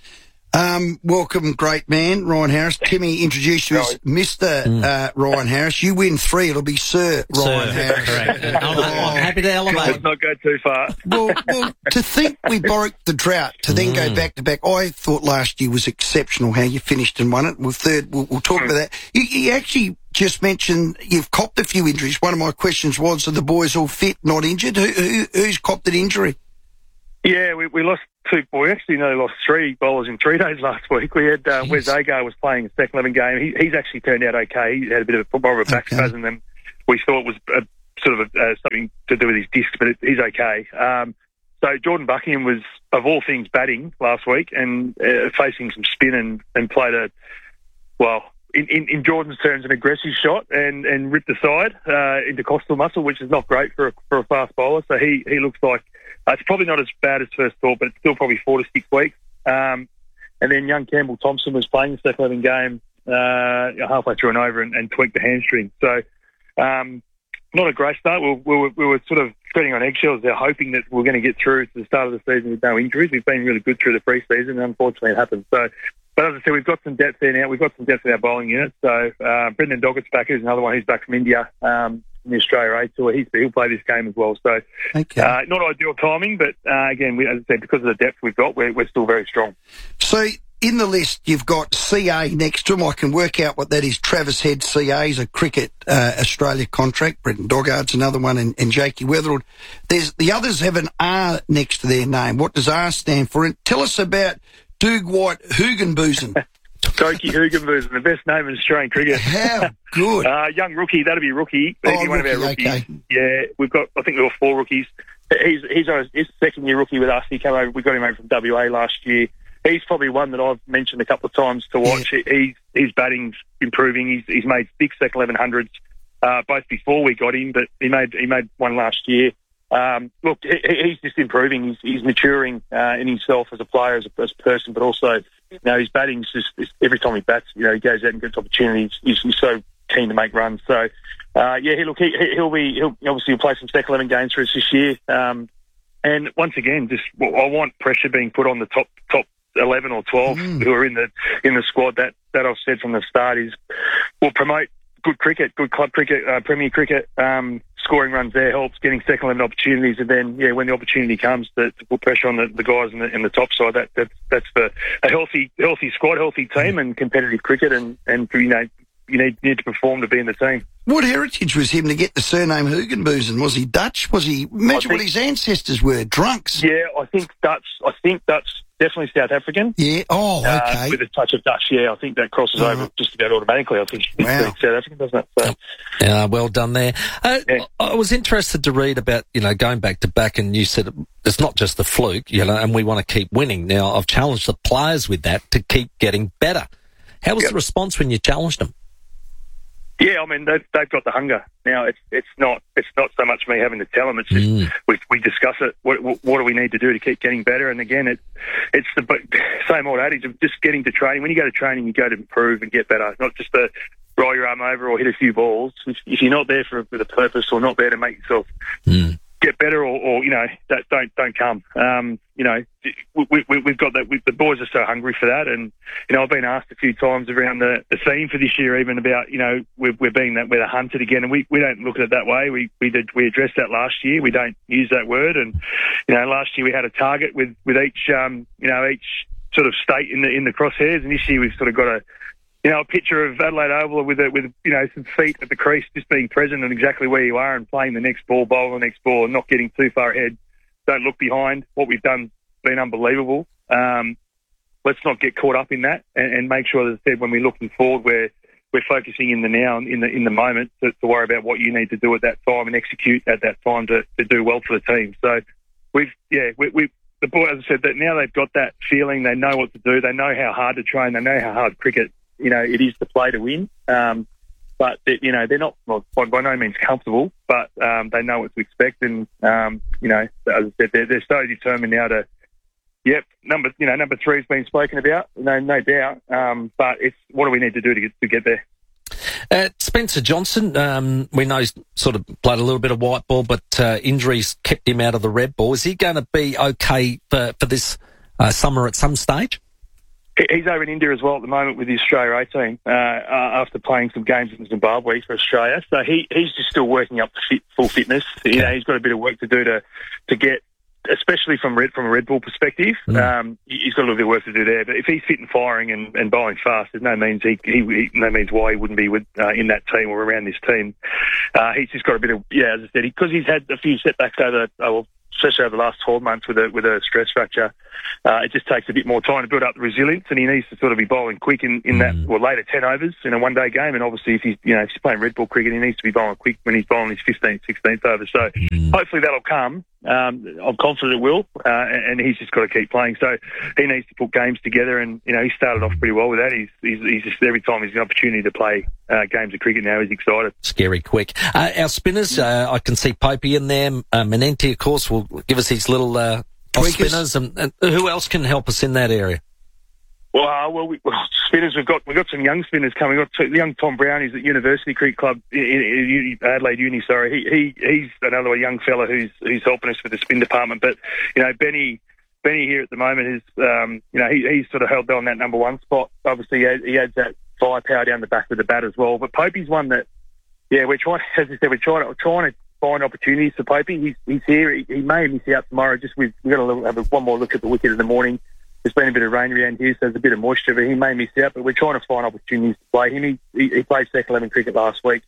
Um, welcome, great man, Ryan Harris. Timmy introduced you as Mister Mm. Uh, Ryan Harris. You win three, it'll be Sir Ryan Sir, Harris. correct. I'm, I'm happy to elevate. Let's not go too far. Well, well, to think we broke the drought, to then Mm. go back to back, I thought last year was exceptional how you finished and won it. Well, third, we'll, we'll talk about that. You, you actually just mentioned you've copped a few injuries. One of my questions was, are the boys all fit, not injured? Who, who Who's copped an injury? Yeah, we, we lost two, we actually no, lost three bowlers in three days last week. We had, uh, Wes Agar was playing a second eleven game. He, he's actually turned out okay. He had a bit of a, more of a back okay. spasm than we thought was a, sort of a, uh, something to do with his disc, but it, he's okay. Um, so Jordan Buckingham was, of all things, batting last week and uh, facing some spin and, and played a, well, in, in, in Jordan's terms, an aggressive shot and, and ripped the side uh, intercostal muscle, which is not great for a, for a fast bowler. So he, he looks like uh, it's probably not as bad as first thought, but it's still probably four to six weeks. Um, and then young Campbell Thompson was playing the second eleven game uh, halfway through and over and, and tweaked the hamstring. So um, not a great start. We, we, were, we were sort of treading on eggshells there, hoping that we we're going to get through to the start of the season with no injuries. We've been really good through the pre-season, and unfortunately it happened. So. But as I said, we've got some depth there now. We've got some depth in our bowling unit. So uh, Brendan Doggett's back. Who's another one who's back from India um, in the Australia A Tour. He's, he'll play this game as well. So okay. uh, not ideal timing, but uh, again, we, as I said, because of the depth we've got, we're, we're still very strong. So in the list, you've got C A next to him. I can work out what that is. Travis Head, C A, is a cricket uh, Australia contract. Brendan Doggett's another one, and, and Jakey Weatherald. There's the others have an R next to their name. What does R stand for? And tell us about Doug White Hoogenboozen. Doki Hoogenboozen, the best name in Australian cricket. How good. uh, young rookie, that'll be rookie. He'll oh, be one rookie, of our rookies. Okay. Yeah, we've got, I think we've got four rookies. He's he's on his second year rookie with us. He came over, we got him over from W A last year. He's probably one that I've mentioned a couple of times to watch. Yeah. He's, his batting's improving. He's, he's made six second eleven hundreds, uh, both before we got him, but he made, he made one last year. Um, look, he, he's just improving. He's, he's maturing uh, in himself as a player, as a, as a person, but also, you know, his batting's just, just every time he bats, you know, he goes out and gets opportunities. He's, he's so keen to make runs. So, uh, yeah, he, look, he, he'll be, he'll obviously he'll play some second eleven games for us this year. Um, and once again, just I want pressure being put on the top top eleven or twelve mm. who are in the in the squad. That that I've said from the start is will promote good cricket, good club cricket, uh, Premier cricket. Um, scoring runs there helps, getting second eleven opportunities, and then yeah, when the opportunity comes to, to put pressure on the, the guys in the, in the top side, that, that that's the a healthy healthy squad, healthy team, and competitive cricket, and and you know you need need to perform to be in the team. What heritage was him to get the surname Hoogenboozen? Was he Dutch? Was he? Imagine think, what his ancestors were. Drunks. Yeah, I think Dutch. I think Dutch. Definitely South African. Yeah. Oh, okay. Uh, with a touch of Dutch. Yeah, I think that crosses uh-huh. over just about automatically. I think wow. it's South African, doesn't it? So. Yeah, well done there. Uh, yeah. I was interested to read about, you know, going back to back, and you said it's not just the fluke, you know, and we want to keep winning. Now, I've challenged the players with that to keep getting better. How was yep. the response when you challenged them? Yeah, I mean they've, they've got the hunger now. It's it's not it's not so much me having to tell them. It's just mm. we we discuss it. What, what what do we need to do to keep getting better? And again, it it's the same old adage of just getting to training. When you go to training, you go to improve and get better, not just to roll your arm over or hit a few balls. If, if you're not there for with a purpose or not there to make yourself mm. get better, or, or you know that don't don't come. Um, you know we, we, we've got that. We, the boys are so hungry for that, and you know I've been asked a few times around the, the theme for this year, even about you know we're, we're being that we're the hunted again, and we, we don't look at it that way. We we did we addressed that last year. We don't use that word, and you know last year we had a target with with each um you know each sort of state in the in the crosshairs, and this year we've sort of got a you know a picture of Adelaide Oval with a, with you know some feet at the crease, just being present and exactly where you are and playing the next ball, bowl the next ball, and not getting too far ahead. Don't look behind. What we've done has been unbelievable. Um, let's not get caught up in that, and, and make sure, as I said, when we're looking forward, we're we're focusing in the now, in the in the moment, to, to worry about what you need to do at that time and execute at that time to, to do well for the team. So we've yeah we we the boy, as I said, that now they've got that feeling. They know what to do. They know how hard to train. They know how hard cricket you know it is to play to win. Um, But, you know, they're not, well, by, by no means comfortable, but um, they know what to expect. And, um, you know, as I said, they're, they're so determined now to, yep, number, you know, number three's been spoken about, no no doubt. Um, but it's what do we need to do to get, to get there? Uh, Spencer Johnson, um, we know he's sort of played a little bit of white ball, but uh, injuries kept him out of the red ball. Is he going to be okay for, for this uh, summer at some stage? He's over in India as well at the moment with the Australia A team uh, after playing some games in Zimbabwe for Australia. So he, he's just still working up to fit, full fitness. You know, he's got a bit of work to do to to get especially from Red, from a Red Bull perspective. Mm. Um, he's got a little bit of work to do there. But if he's fit and firing and, and bowling fast, there's no means he, he, he no means why he wouldn't be with uh, in that team or around this team. Uh, he's just got a bit of yeah, as I said, because he, he's had a few setbacks over, uh, well, especially over the last twelve months with a with a stress fracture. Uh, it just takes a bit more time to build up the resilience, and he needs to sort of be bowling quick in, in that, well, later ten overs in a one-day game. And obviously, if he's, you know, if he's playing Red Bull cricket, he needs to be bowling quick when he's bowling his fifteenth, sixteenth over. So mm. hopefully that'll come. Um, I'm confident it will, uh, and, and he's just got to keep playing. So he needs to put games together, and, you know, he started off pretty well with that. He's, he's, he's just, every time he's an opportunity to play uh, games of cricket now, he's excited. Scary quick. Uh, our spinners, uh, I can see Popey in there. Uh, Manenti, of course, will give us his little uh, off spinners. And, and who else can help us in that area? Well, uh, well, we, well, spinners. We've got we've got some young spinners coming. We've got two, young Tom Brown. He's at University Cricket Club in, in, in Adelaide Uni. Sorry, he, he he's another young fella who's who's helping us with the spin department. But you know, Benny Benny here at the moment is um, you know he, he's sort of held down that number one spot. Obviously, he adds, he adds that firepower down the back with the bat as well. But Popey's one that yeah, we're trying. As I said, we're trying to we're trying to find opportunities for Popey. He's he's here. He, he may miss out tomorrow. Just with we've got to have a, one more look at the wicket in the morning. There's been a bit of rain around here, so there's a bit of moisture, but he may miss out. But we're trying to find opportunities to play him. He, he, he played second eleven cricket last week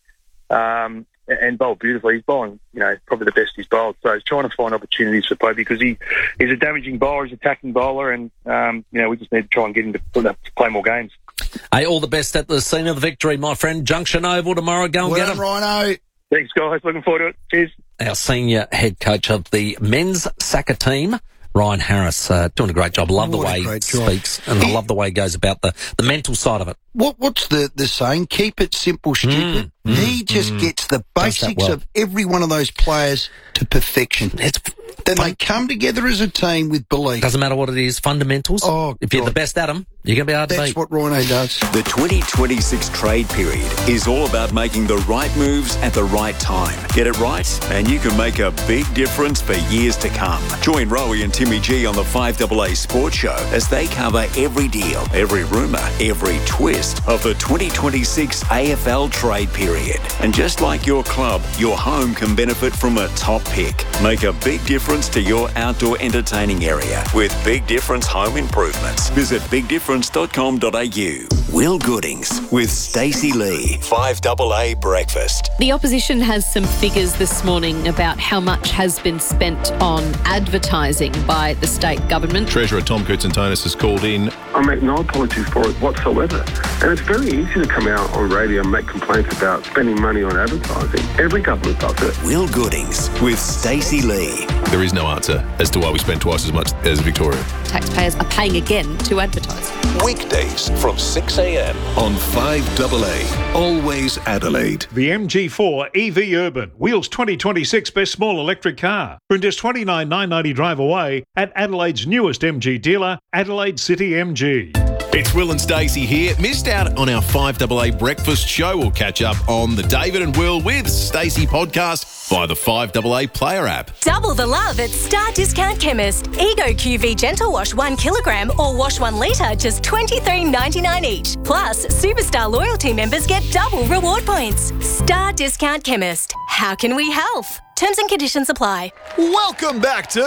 um, and bowled beautifully. He's bowling, you know, probably the best he's bowled. So he's trying to find opportunities for Popey because he, he's a damaging bowler, he's an attacking bowler, and, um, you know, we just need to try and get him to, to play more games. Hey, all the best at the scene of the victory, my friend. Junction Oval tomorrow. Go and well get him. Rhino. Thanks, guys. Looking forward to it. Cheers. Our senior head coach of the men's soccer team, Ryan Harris, uh, doing a great job. Love what the way he job. speaks, and I love the way he goes about the, the mental side of it. What What's the, the saying? Keep it simple, stupid. Mm, he mm, just mm. gets the basics well. of every one of those players to perfection. It's then fun. they come together as a team with belief. Doesn't matter what it is, fundamentals. Oh, if you're God. the best at them, you're going to be able to That's beat. what Rhino does. The twenty twenty-six trade period is all about making the right moves at the right time. Get it right, and you can make a big difference for years to come. Join Rowie and Timmy G on the five A A Sports Show as they cover every deal, every rumour, every twist of the twenty twenty-six A F L trade period. And just like your club, your home can benefit from a top pick. Make a big difference to your outdoor entertaining area with Big Difference Home Improvements. Visit big difference dot com dot a u. Will Goodings with Stacey Lee. five A A Breakfast. The opposition has some figures this morning about how much has been spent on advertising by the state government. Treasurer Tom Koutsantonis has called in. I make no apologies for it whatsoever. And it's very easy to come out on radio and make complaints about spending money on advertising. Every government does it. Will Goodings with Stacey Lee. There is no answer as to why we spend twice as much as Victoria. Taxpayers are paying again to advertise. Weekdays from six a m on five A A. Always Adelaide. The M G four E V Urban, Wheels twenty twenty-six best small electric car. From just twenty-nine thousand nine hundred ninety drive away at Adelaide's newest M G dealer, Adelaide City M G. It's Will and Stacey here. Missed out on our five A A breakfast show? We'll catch up on the David and Will with Stacey podcast via the five A A player app. Double the love at Star Discount Chemist. Ego Q V Gentle Wash one kilogram or Wash one litre, just twenty-three ninety-nine each. Plus, Superstar Loyalty members get double reward points. Star Discount Chemist. How can we help? Terms and conditions apply. Welcome back to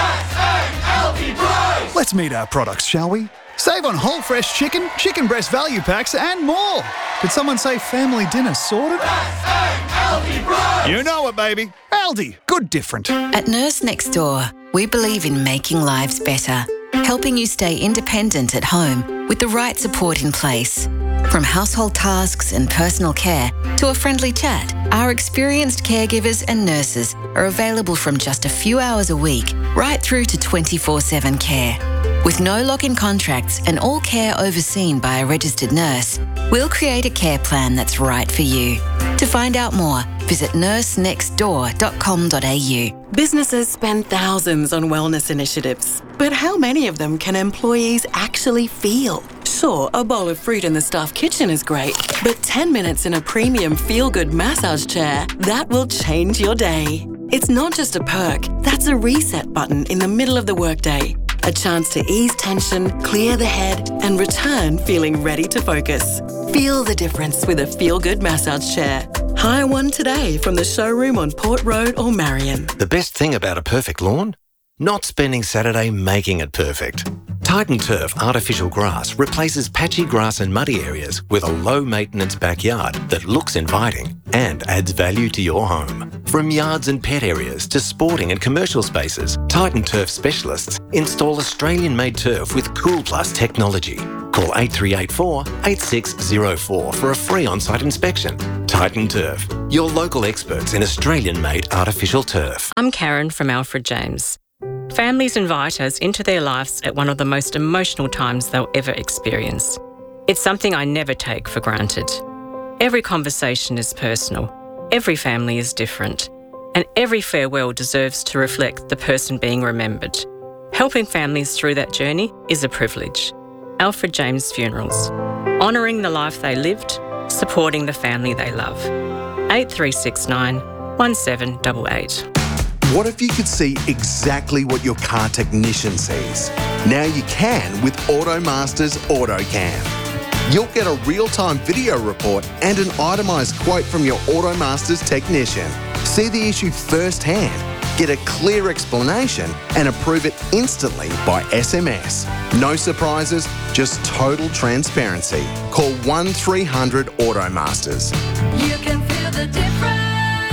Let's meet our products, shall we? Save on whole fresh chicken, chicken breast value packs, and more. Did someone say family dinner sorted? You know it, baby. Aldi. Good different. At Nurse Next Door, we believe in making lives better, helping you stay independent at home with the right support in place. From household tasks and personal care to a friendly chat, our experienced caregivers and nurses are available from just a few hours a week right through to twenty-four seven care. With no lock-in contracts and all care overseen by a registered nurse, we'll create a care plan that's right for you. To find out more, visit nurse next door dot com dot a u. Businesses spend thousands on wellness initiatives, but how many of them can employees actually feel? Sure, a bowl of fruit in the staff kitchen is great, but ten minutes in a premium feel-good massage chair, that will change your day. It's not just a perk, that's a reset button in the middle of the workday. A chance to ease tension, clear the head, and return feeling ready to focus. Feel the difference with a feel-good massage chair. Hire one today from the showroom on Port Road or Marion. The best thing about a perfect lawn? not spending Saturday making it perfect. Titan Turf artificial grass replaces patchy grass and muddy areas with a low-maintenance backyard that looks inviting and adds value to your home. From yards and pet areas to sporting and commercial spaces, Titan Turf specialists install Australian-made turf with Cool Plus technology. Call eight three eight four, eight six zero four for a free on-site inspection. Titan Turf, your local experts in Australian-made artificial turf. I'm Karen from Alfred James. Families invite us into their lives at one of the most emotional times they'll ever experience. It's something I never take for granted. Every conversation is personal, every family is different, and every farewell deserves to reflect the person being remembered. Helping families through that journey is a privilege. Alfred James Funerals. Honouring the life they lived, supporting the family they love. eight three six nine, one seven eight eight. What if you could see exactly what your car technician sees? Now you can with AutoMaster's AutoCam. You'll get a real-time video report and an itemised quote from your AutoMaster's technician. See the issue firsthand, get a clear explanation and approve it instantly by S M S. No surprises, just total transparency. Call one three hundred AutoMasters. You can feel the difference.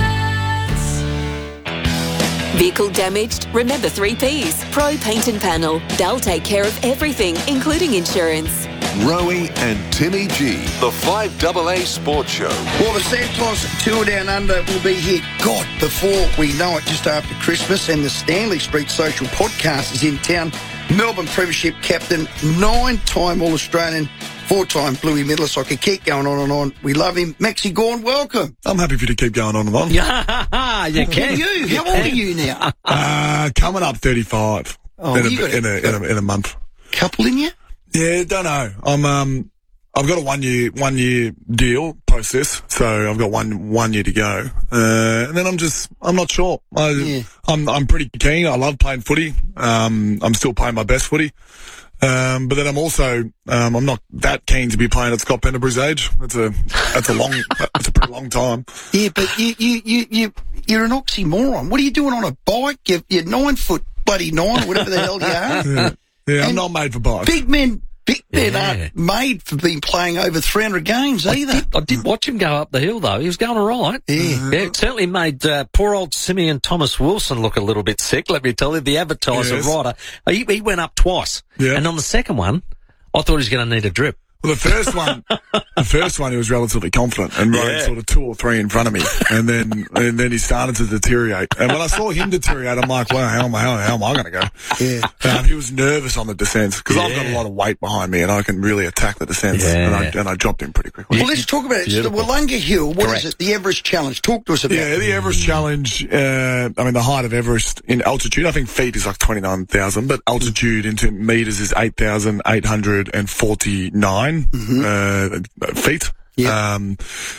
Vehicle damaged? Remember three Ps. Pro Paint and Panel. They'll take care of everything, including insurance. Rowie and Timmy G, the five double A Sports Show. Well, the Santos Tour Down Under will be here, God, before we know it, just after Christmas, and the Stanley Street Social Podcast is in town. Melbourne Premiership captain, nine-time All-Australian, four-time Bluey medalist. I could keep going on and on. We love him. Maxie Gorn, welcome. I'm happy for you to keep going on and on. Yeah, you can. You, how old are you now? Uh, coming up thirty-five Oh, in, a, you got in, a, in, a, in a month. Couple in you? Yeah, don't know. I'm um, I've got a one year one year deal post this, so I've got one one year to go. Uh, and then I'm just I'm not sure. I, Yeah. I'm I'm pretty keen. I love playing footy. Um, I'm still playing my best footy. Um, but then I'm also um, I'm not that keen to be playing at Scott Pendlebury's age. That's a that's a long that's a pretty long time. Yeah, but you you you you you're an oxymoron. What are you doing on a bike? You're, you're nine foot bloody nine, or whatever the hell you are. Yeah, yeah I'm And not made for bikes. Big men, big men Yeah. aren't made for being playing over three hundred games either. I did, I did watch him go up the hill, though. He was going all right. Yeah. Yeah, it certainly made uh, poor old Simeon Thomas Wilson look a little bit sick, let me tell you. The advertiser Yes. writer, he, he went up twice. Yeah. And on the second one, I thought he was going to need a drip. Well, the first one, the first one, he was relatively confident and rode Yeah. sort of two or three in front of me, and then and then he started to deteriorate. And when I saw him deteriorate, I'm like, "Wow, how am I, how, how am I going to go?" Yeah, um, he was nervous on the descents because I've got a Yeah. lot of weight behind me, and I can really attack the descents. Yeah. And I and I dropped him pretty quickly. Well, let's talk about it. It's the Beautiful. Wollonga Hill. What is Correct. it? The Everest Challenge. Talk to us about Yeah, it. the Everest Challenge, uh, I mean, the height of Everest in altitude, I think feet is like twenty-nine thousand, but altitude into metres is eight thousand eight hundred forty-nine uh, feet. Yeah. Um,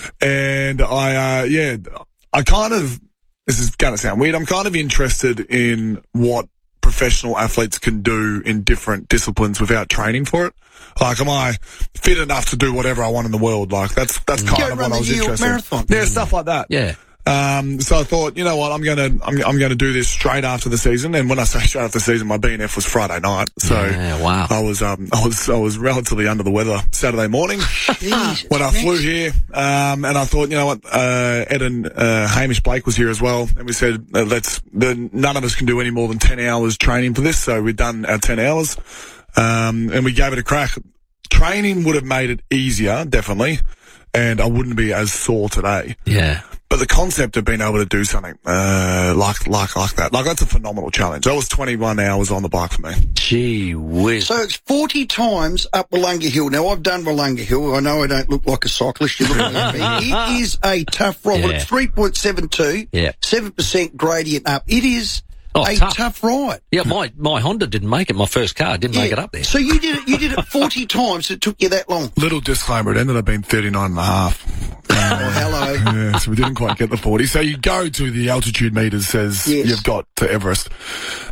and I, uh, yeah, I kind of, this is going to sound weird, I'm kind of interested in what professional athletes can do in different disciplines without training for it. Like, am I fit enough to do whatever I want in the world? Like, that's that's Go kind of run what I the was New York interested Marathon. in. Yeah, stuff like that. Yeah. Um, so I thought, you know what, I'm gonna, I'm, I'm gonna do this straight after the season. And when I say straight after the season, my B N F was Friday night. So Yeah, wow. I was, um, I was, I was relatively under the weather Saturday morning Jesus, when I Max. flew here. Um, and I thought, you know what, uh, Ed and, uh, Hamish Blake was here as well. And we said, uh, let's, the, none of us can do any more than ten hours training for this. So we've done our ten hours. Um, and we gave it a crack. Training would have made it easier, definitely. And I wouldn't be as sore today. Yeah. But the concept of being able to do something uh, like like like that, like that's a phenomenal challenge. That was twenty-one hours on the bike for me. Gee whiz. So it's forty times up Wollonga Hill. Now, I've done Wollonga Hill. I know I don't look like a cyclist. You look like me. It is a tough ride. Well, Yeah. it's three point seven two, Yeah. seven percent gradient up. It is Oh, a tough. tough. ride. Yeah, my, my Honda didn't make it. My first car didn't make Yeah. it up there. So you did it, you did it forty times. It took you that long. Little disclaimer, it ended up being thirty-nine and a half. Oh, hello. Yeah, so we didn't quite get the forty. So you go to the altitude meters says Yes. you've got to Everest.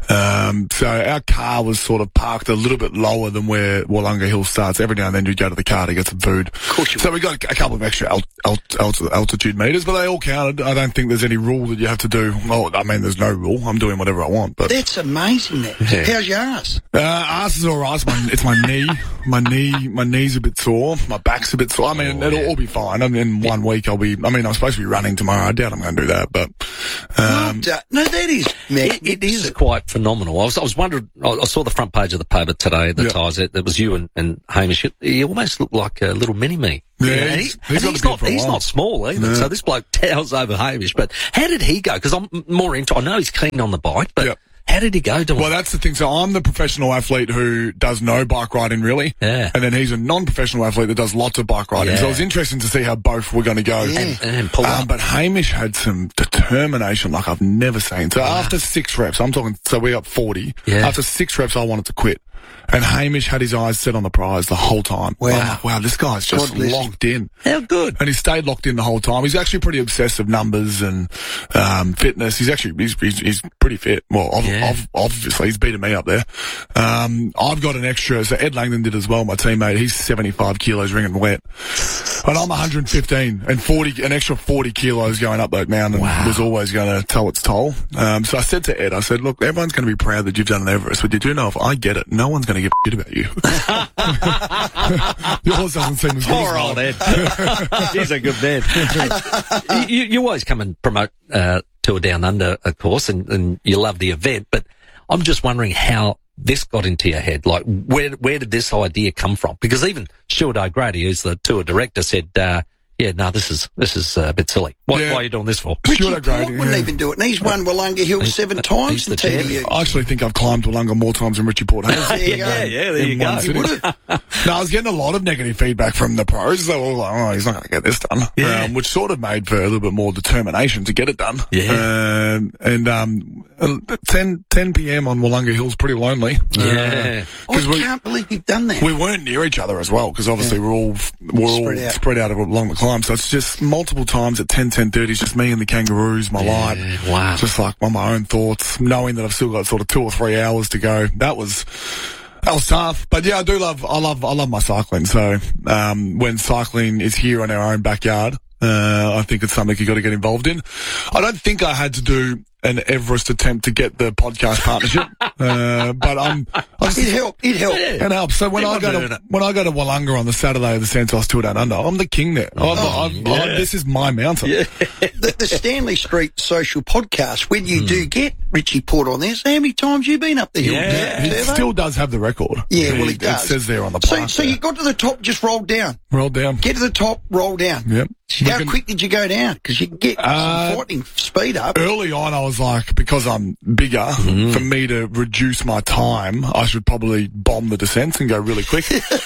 Um, so our car was sort of parked a little bit lower than where Wollonga Hill starts. Every now and then you'd go to the car to get some food. So we got a couple of extra alt, alt, alt, altitude meters, but they all counted. I don't think there's any rule that you have to do. Well, I mean, there's no rule. I'm doing whatever I want. But That's amazing, that. Yeah. How's your ass? Uh, ass is all right. It's my, it's my knee. My knee, my knee's a bit sore. My back's a bit sore. I mean, Oh, it'll yeah. all be fine. I mean, in one week I'll be, I mean, I'm supposed to be running tomorrow. I doubt I'm going to do that, but, um, Well, no, that is, Mac, It, it is quite phenomenal. I was, I was wondering, I I saw the front page of the paper today, the Yeah. ties, it, it was you and, and Hamish. You almost look like a little mini-me. Yeah, You know, he's- he- he's and got he's the beard not, for a he's while. not small either, No. so this bloke towers over Hamish. But how did he go? Because I'm more into, I know he's keen on the bike, but how did he go to well, it? that's the thing. So I'm the professional athlete who does no bike riding really. Yeah. And then he's a non-professional athlete that does lots of bike riding. Yeah. So it was interesting to see how both were going to go. And, and pull Um, up. but Hamish had some determination like I've never seen. So after six reps, I'm talking, so we got forty. Yeah. After six reps, I wanted to quit. And Hamish had his eyes set on the prize the whole time. Wow. I'm like, wow, this guy's just God bless him. locked in. How good. And he stayed locked in the whole time. He's actually pretty obsessed with numbers and um, fitness. He's actually he's, he's, he's pretty fit. Well, ov- Yeah. ov- obviously he's beaten me up there. Um, I've got an extra. So Ed Langdon did as well. My teammate. He's seventy-five kilos ringing wet, and I'm one hundred fifteen, and forty an extra forty kilos going up that mountain was always going to tell its toll. Um, so I said to Ed, I said, look, everyone's going to be proud that you've done an Everest, but you do know if I get it, no one's going to give a shit about you. Yours doesn't seem as good Poor as old mine. Ed. He's a good man. Hey, you, you always come and promote uh, Tour Down Under, of course, and, and you love the event, but I'm just wondering how this got into your head. Like, where where did this idea come from? Because even Stuart O'Grady, who's the tour director, said, uh, yeah, no, this is this is uh, a bit silly. What, Yeah. Why are you doing this for? Richie Stuart Port O'Grady, wouldn't yeah. even do it, and he's won Wollonga Hill seven times he's in the T V champion. U. I actually think I've climbed Wollonga more times than Richie Port has. There you go. yeah, yeah, there in you one go. sitting. No, I was getting a lot of negative feedback from the pros. They were all like, oh, he's not going to get this done. Yeah. Um, which sort of made for a little bit more determination to get it done. Yeah. Um, and um, uh, ten, ten p.m. on Wollonga Hill's pretty lonely. Yeah. Because I we, can't believe you've done that. we weren't near each other as well, because obviously we're all we're Spread all out. spread out along the climb. So it's just multiple times at ten, ten thirty, it's just me and the kangaroos, my light. wow. Just like on my own thoughts, knowing that I've still got sort of two or three hours to go. That was that was tough. But yeah, I do love I love I love my cycling. So um when cycling is here in our own backyard, uh I think it's something you got to get involved in. I don't think I had to do an Everest attempt to get the podcast partnership, uh, but I'm. I just, It helped. It helped. It helps. So when I Everyone's go doing to it. when I go to Wollonga on the Saturday of the Santos Tour Down Under, I'm the king there. I'm, I'm, yeah. I'm, this is my mountain. The, the Stanley Street Social Podcast, when you do get Richie Port on there, so how many times you been up the hill? Yeah. He Turbo? still does have the record. Yeah, well, he It does. says there on the So, plaque so there. you got to the top, just roll down. Roll down. Get to the top, roll down. Yep. How We can- quick did you go down? Because you can get Uh, some frightening speed up. Early on, I was like, because I'm bigger, Mm-hmm. for me to reduce my time, I should probably bomb the descents and go really quick.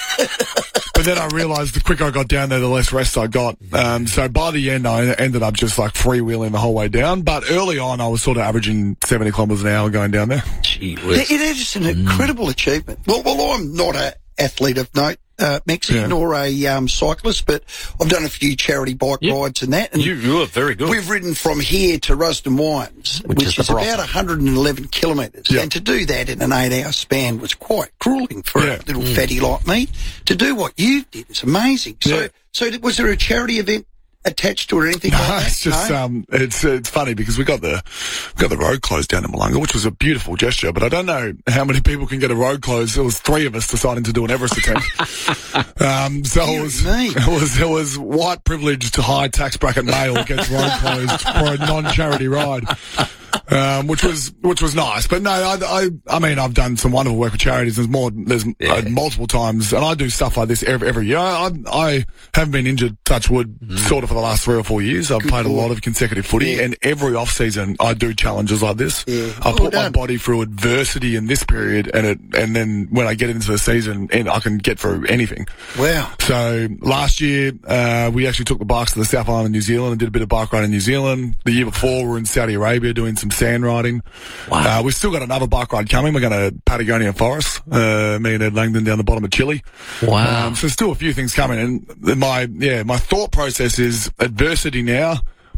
But then I realised the quicker I got down there, the less rest I got. Um, so by the end, I ended up just like freewheeling the whole way down. But early on, I was sort of averaging seventy kilometres an hour going down there. Gee It, whiz. it is an incredible achievement. Well, well, I'm not an athlete of note, uh, Mexican Yeah. or a um, cyclist, but I've done a few charity bike You- rides and that. And You, you are very good. we've ridden from here to Rusden Wines, Which which, is the is, about Barossa. one hundred eleven kilometres. Yeah. And to do that in an eight-hour span was quite grueling for Yeah. a little fatty like me. To do what you did is amazing. So, Yeah. so was there a charity event attached to it or anything like No, that? it's just No? um, it's it's funny because we got the we got the road closed down in Wollonga, which was a beautiful gesture. But I don't know how many people can get a road closed. There was three of us deciding to do an Everest attempt. um, so it was, me. it was it was white privileged high tax bracket male gets road closed for a non-charity ride. Um, which was which was nice, but no, I, I I mean I've done some wonderful work with charities. There's more, there's Yeah. uh, multiple times, and I do stuff like this every every year. I I haven't been injured, touch wood, sort of for the last three or four years. I've played a lot of consecutive footy, Yeah. and every off season I do challenges like this. Yeah. I Well put my done. body through adversity in this period, and it and then when I get into the season, and I can get through anything. Wow. So last year, uh, we actually took the bikes to the South Island of New Zealand and did a bit of bike riding in New Zealand. The year before, we were in Saudi Arabia doing some sand riding. Wow. Uh, we've still got another bike ride coming. We're going to Patagonia Forest, uh, me and Ed Langdon down the bottom of Chile. Wow. Um, so still a few things coming. And my, yeah, my thought process is adversity now,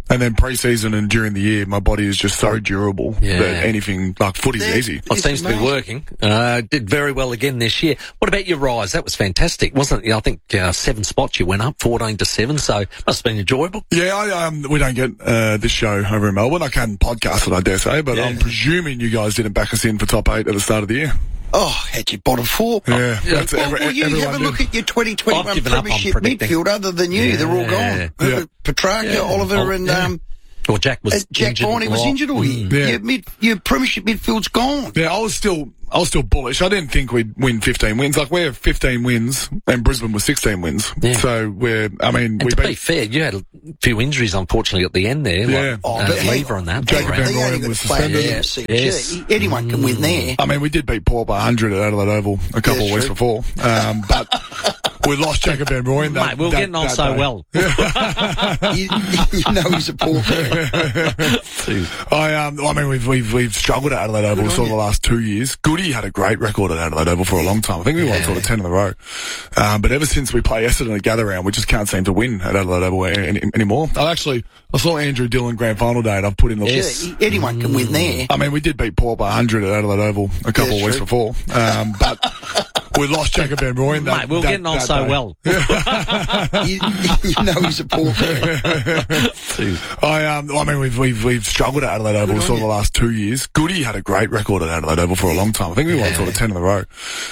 And then pre-season and during the year, my body is just so durable Yeah. that anything, like footy's easy. Well, it seems to be working. Uh, did very well again this year. What about your rise? That was fantastic, wasn't it? I think uh, seven spots you went up, fourteen to seven, so must have been enjoyable. Yeah, I, um, we don't get uh, this show over in Melbourne. I can podcast it, I dare say, but Yeah. I'm presuming you guys didn't back us in for top eight at the start of the year. Oh, had you bottom four? Yeah, that's well, every, well, you everyone have a did. look at your twenty I've twenty-one given up on premiership predicting. midfield. Other than you, Yeah. they're all gone. Yeah. Uh, Petrarca, Yeah. Oliver, Oh, and yeah. um, Well, Jack was uh, Jack injured. Viney was Right. injured all year. Mm. Yeah. Your, mid, your premiership midfield's gone. Yeah, I was still, I was still bullish. I didn't think we'd win fifteen wins. Like we're fifteen wins, and Brisbane was sixteen wins. Yeah. So we're, I mean, And we to beat. be fair, you had a few injuries, unfortunately, at the end there. Yeah. Like, Oh, uh, but hang Lever on. and that. Jacob All right. Van They only Rooyen got was to play in the suspended. M C G. Yes. Anyone can win there. I mean, we did beat Port by one hundred at Adelaide Oval a couple Yeah, of weeks true. before, um, but we lost Jacob Van Rooyen. That, Mate, we were that, getting on that so day. well. you, you know he's a poor man. I um, I mean, we've we've we've struggled at Adelaide Oval sort of the last two years. Goody had a great record at Adelaide Oval for a long time. I think we won sort of ten in a row. Um, but ever since we played Essendon at Gather Round, we just can't seem to win at Adelaide Oval any, any, anymore. I actually I saw Andrew Dillon grand final day, and I've put in the Yes. Yeah, anyone can win there. I mean, we did beat Port by one hundred at Adelaide Oval a couple Yeah, of weeks true. before, um, but we lost Jacob Van Rooyen. That, Mate, we were that- getting on that so day. well. you, you know he's a poor man. I um, I mean, we've we've we've struggled at Adelaide Oval sort of the last two years. Goody had a great record at Adelaide Oval for a long time. I think we won sort of ten in a row.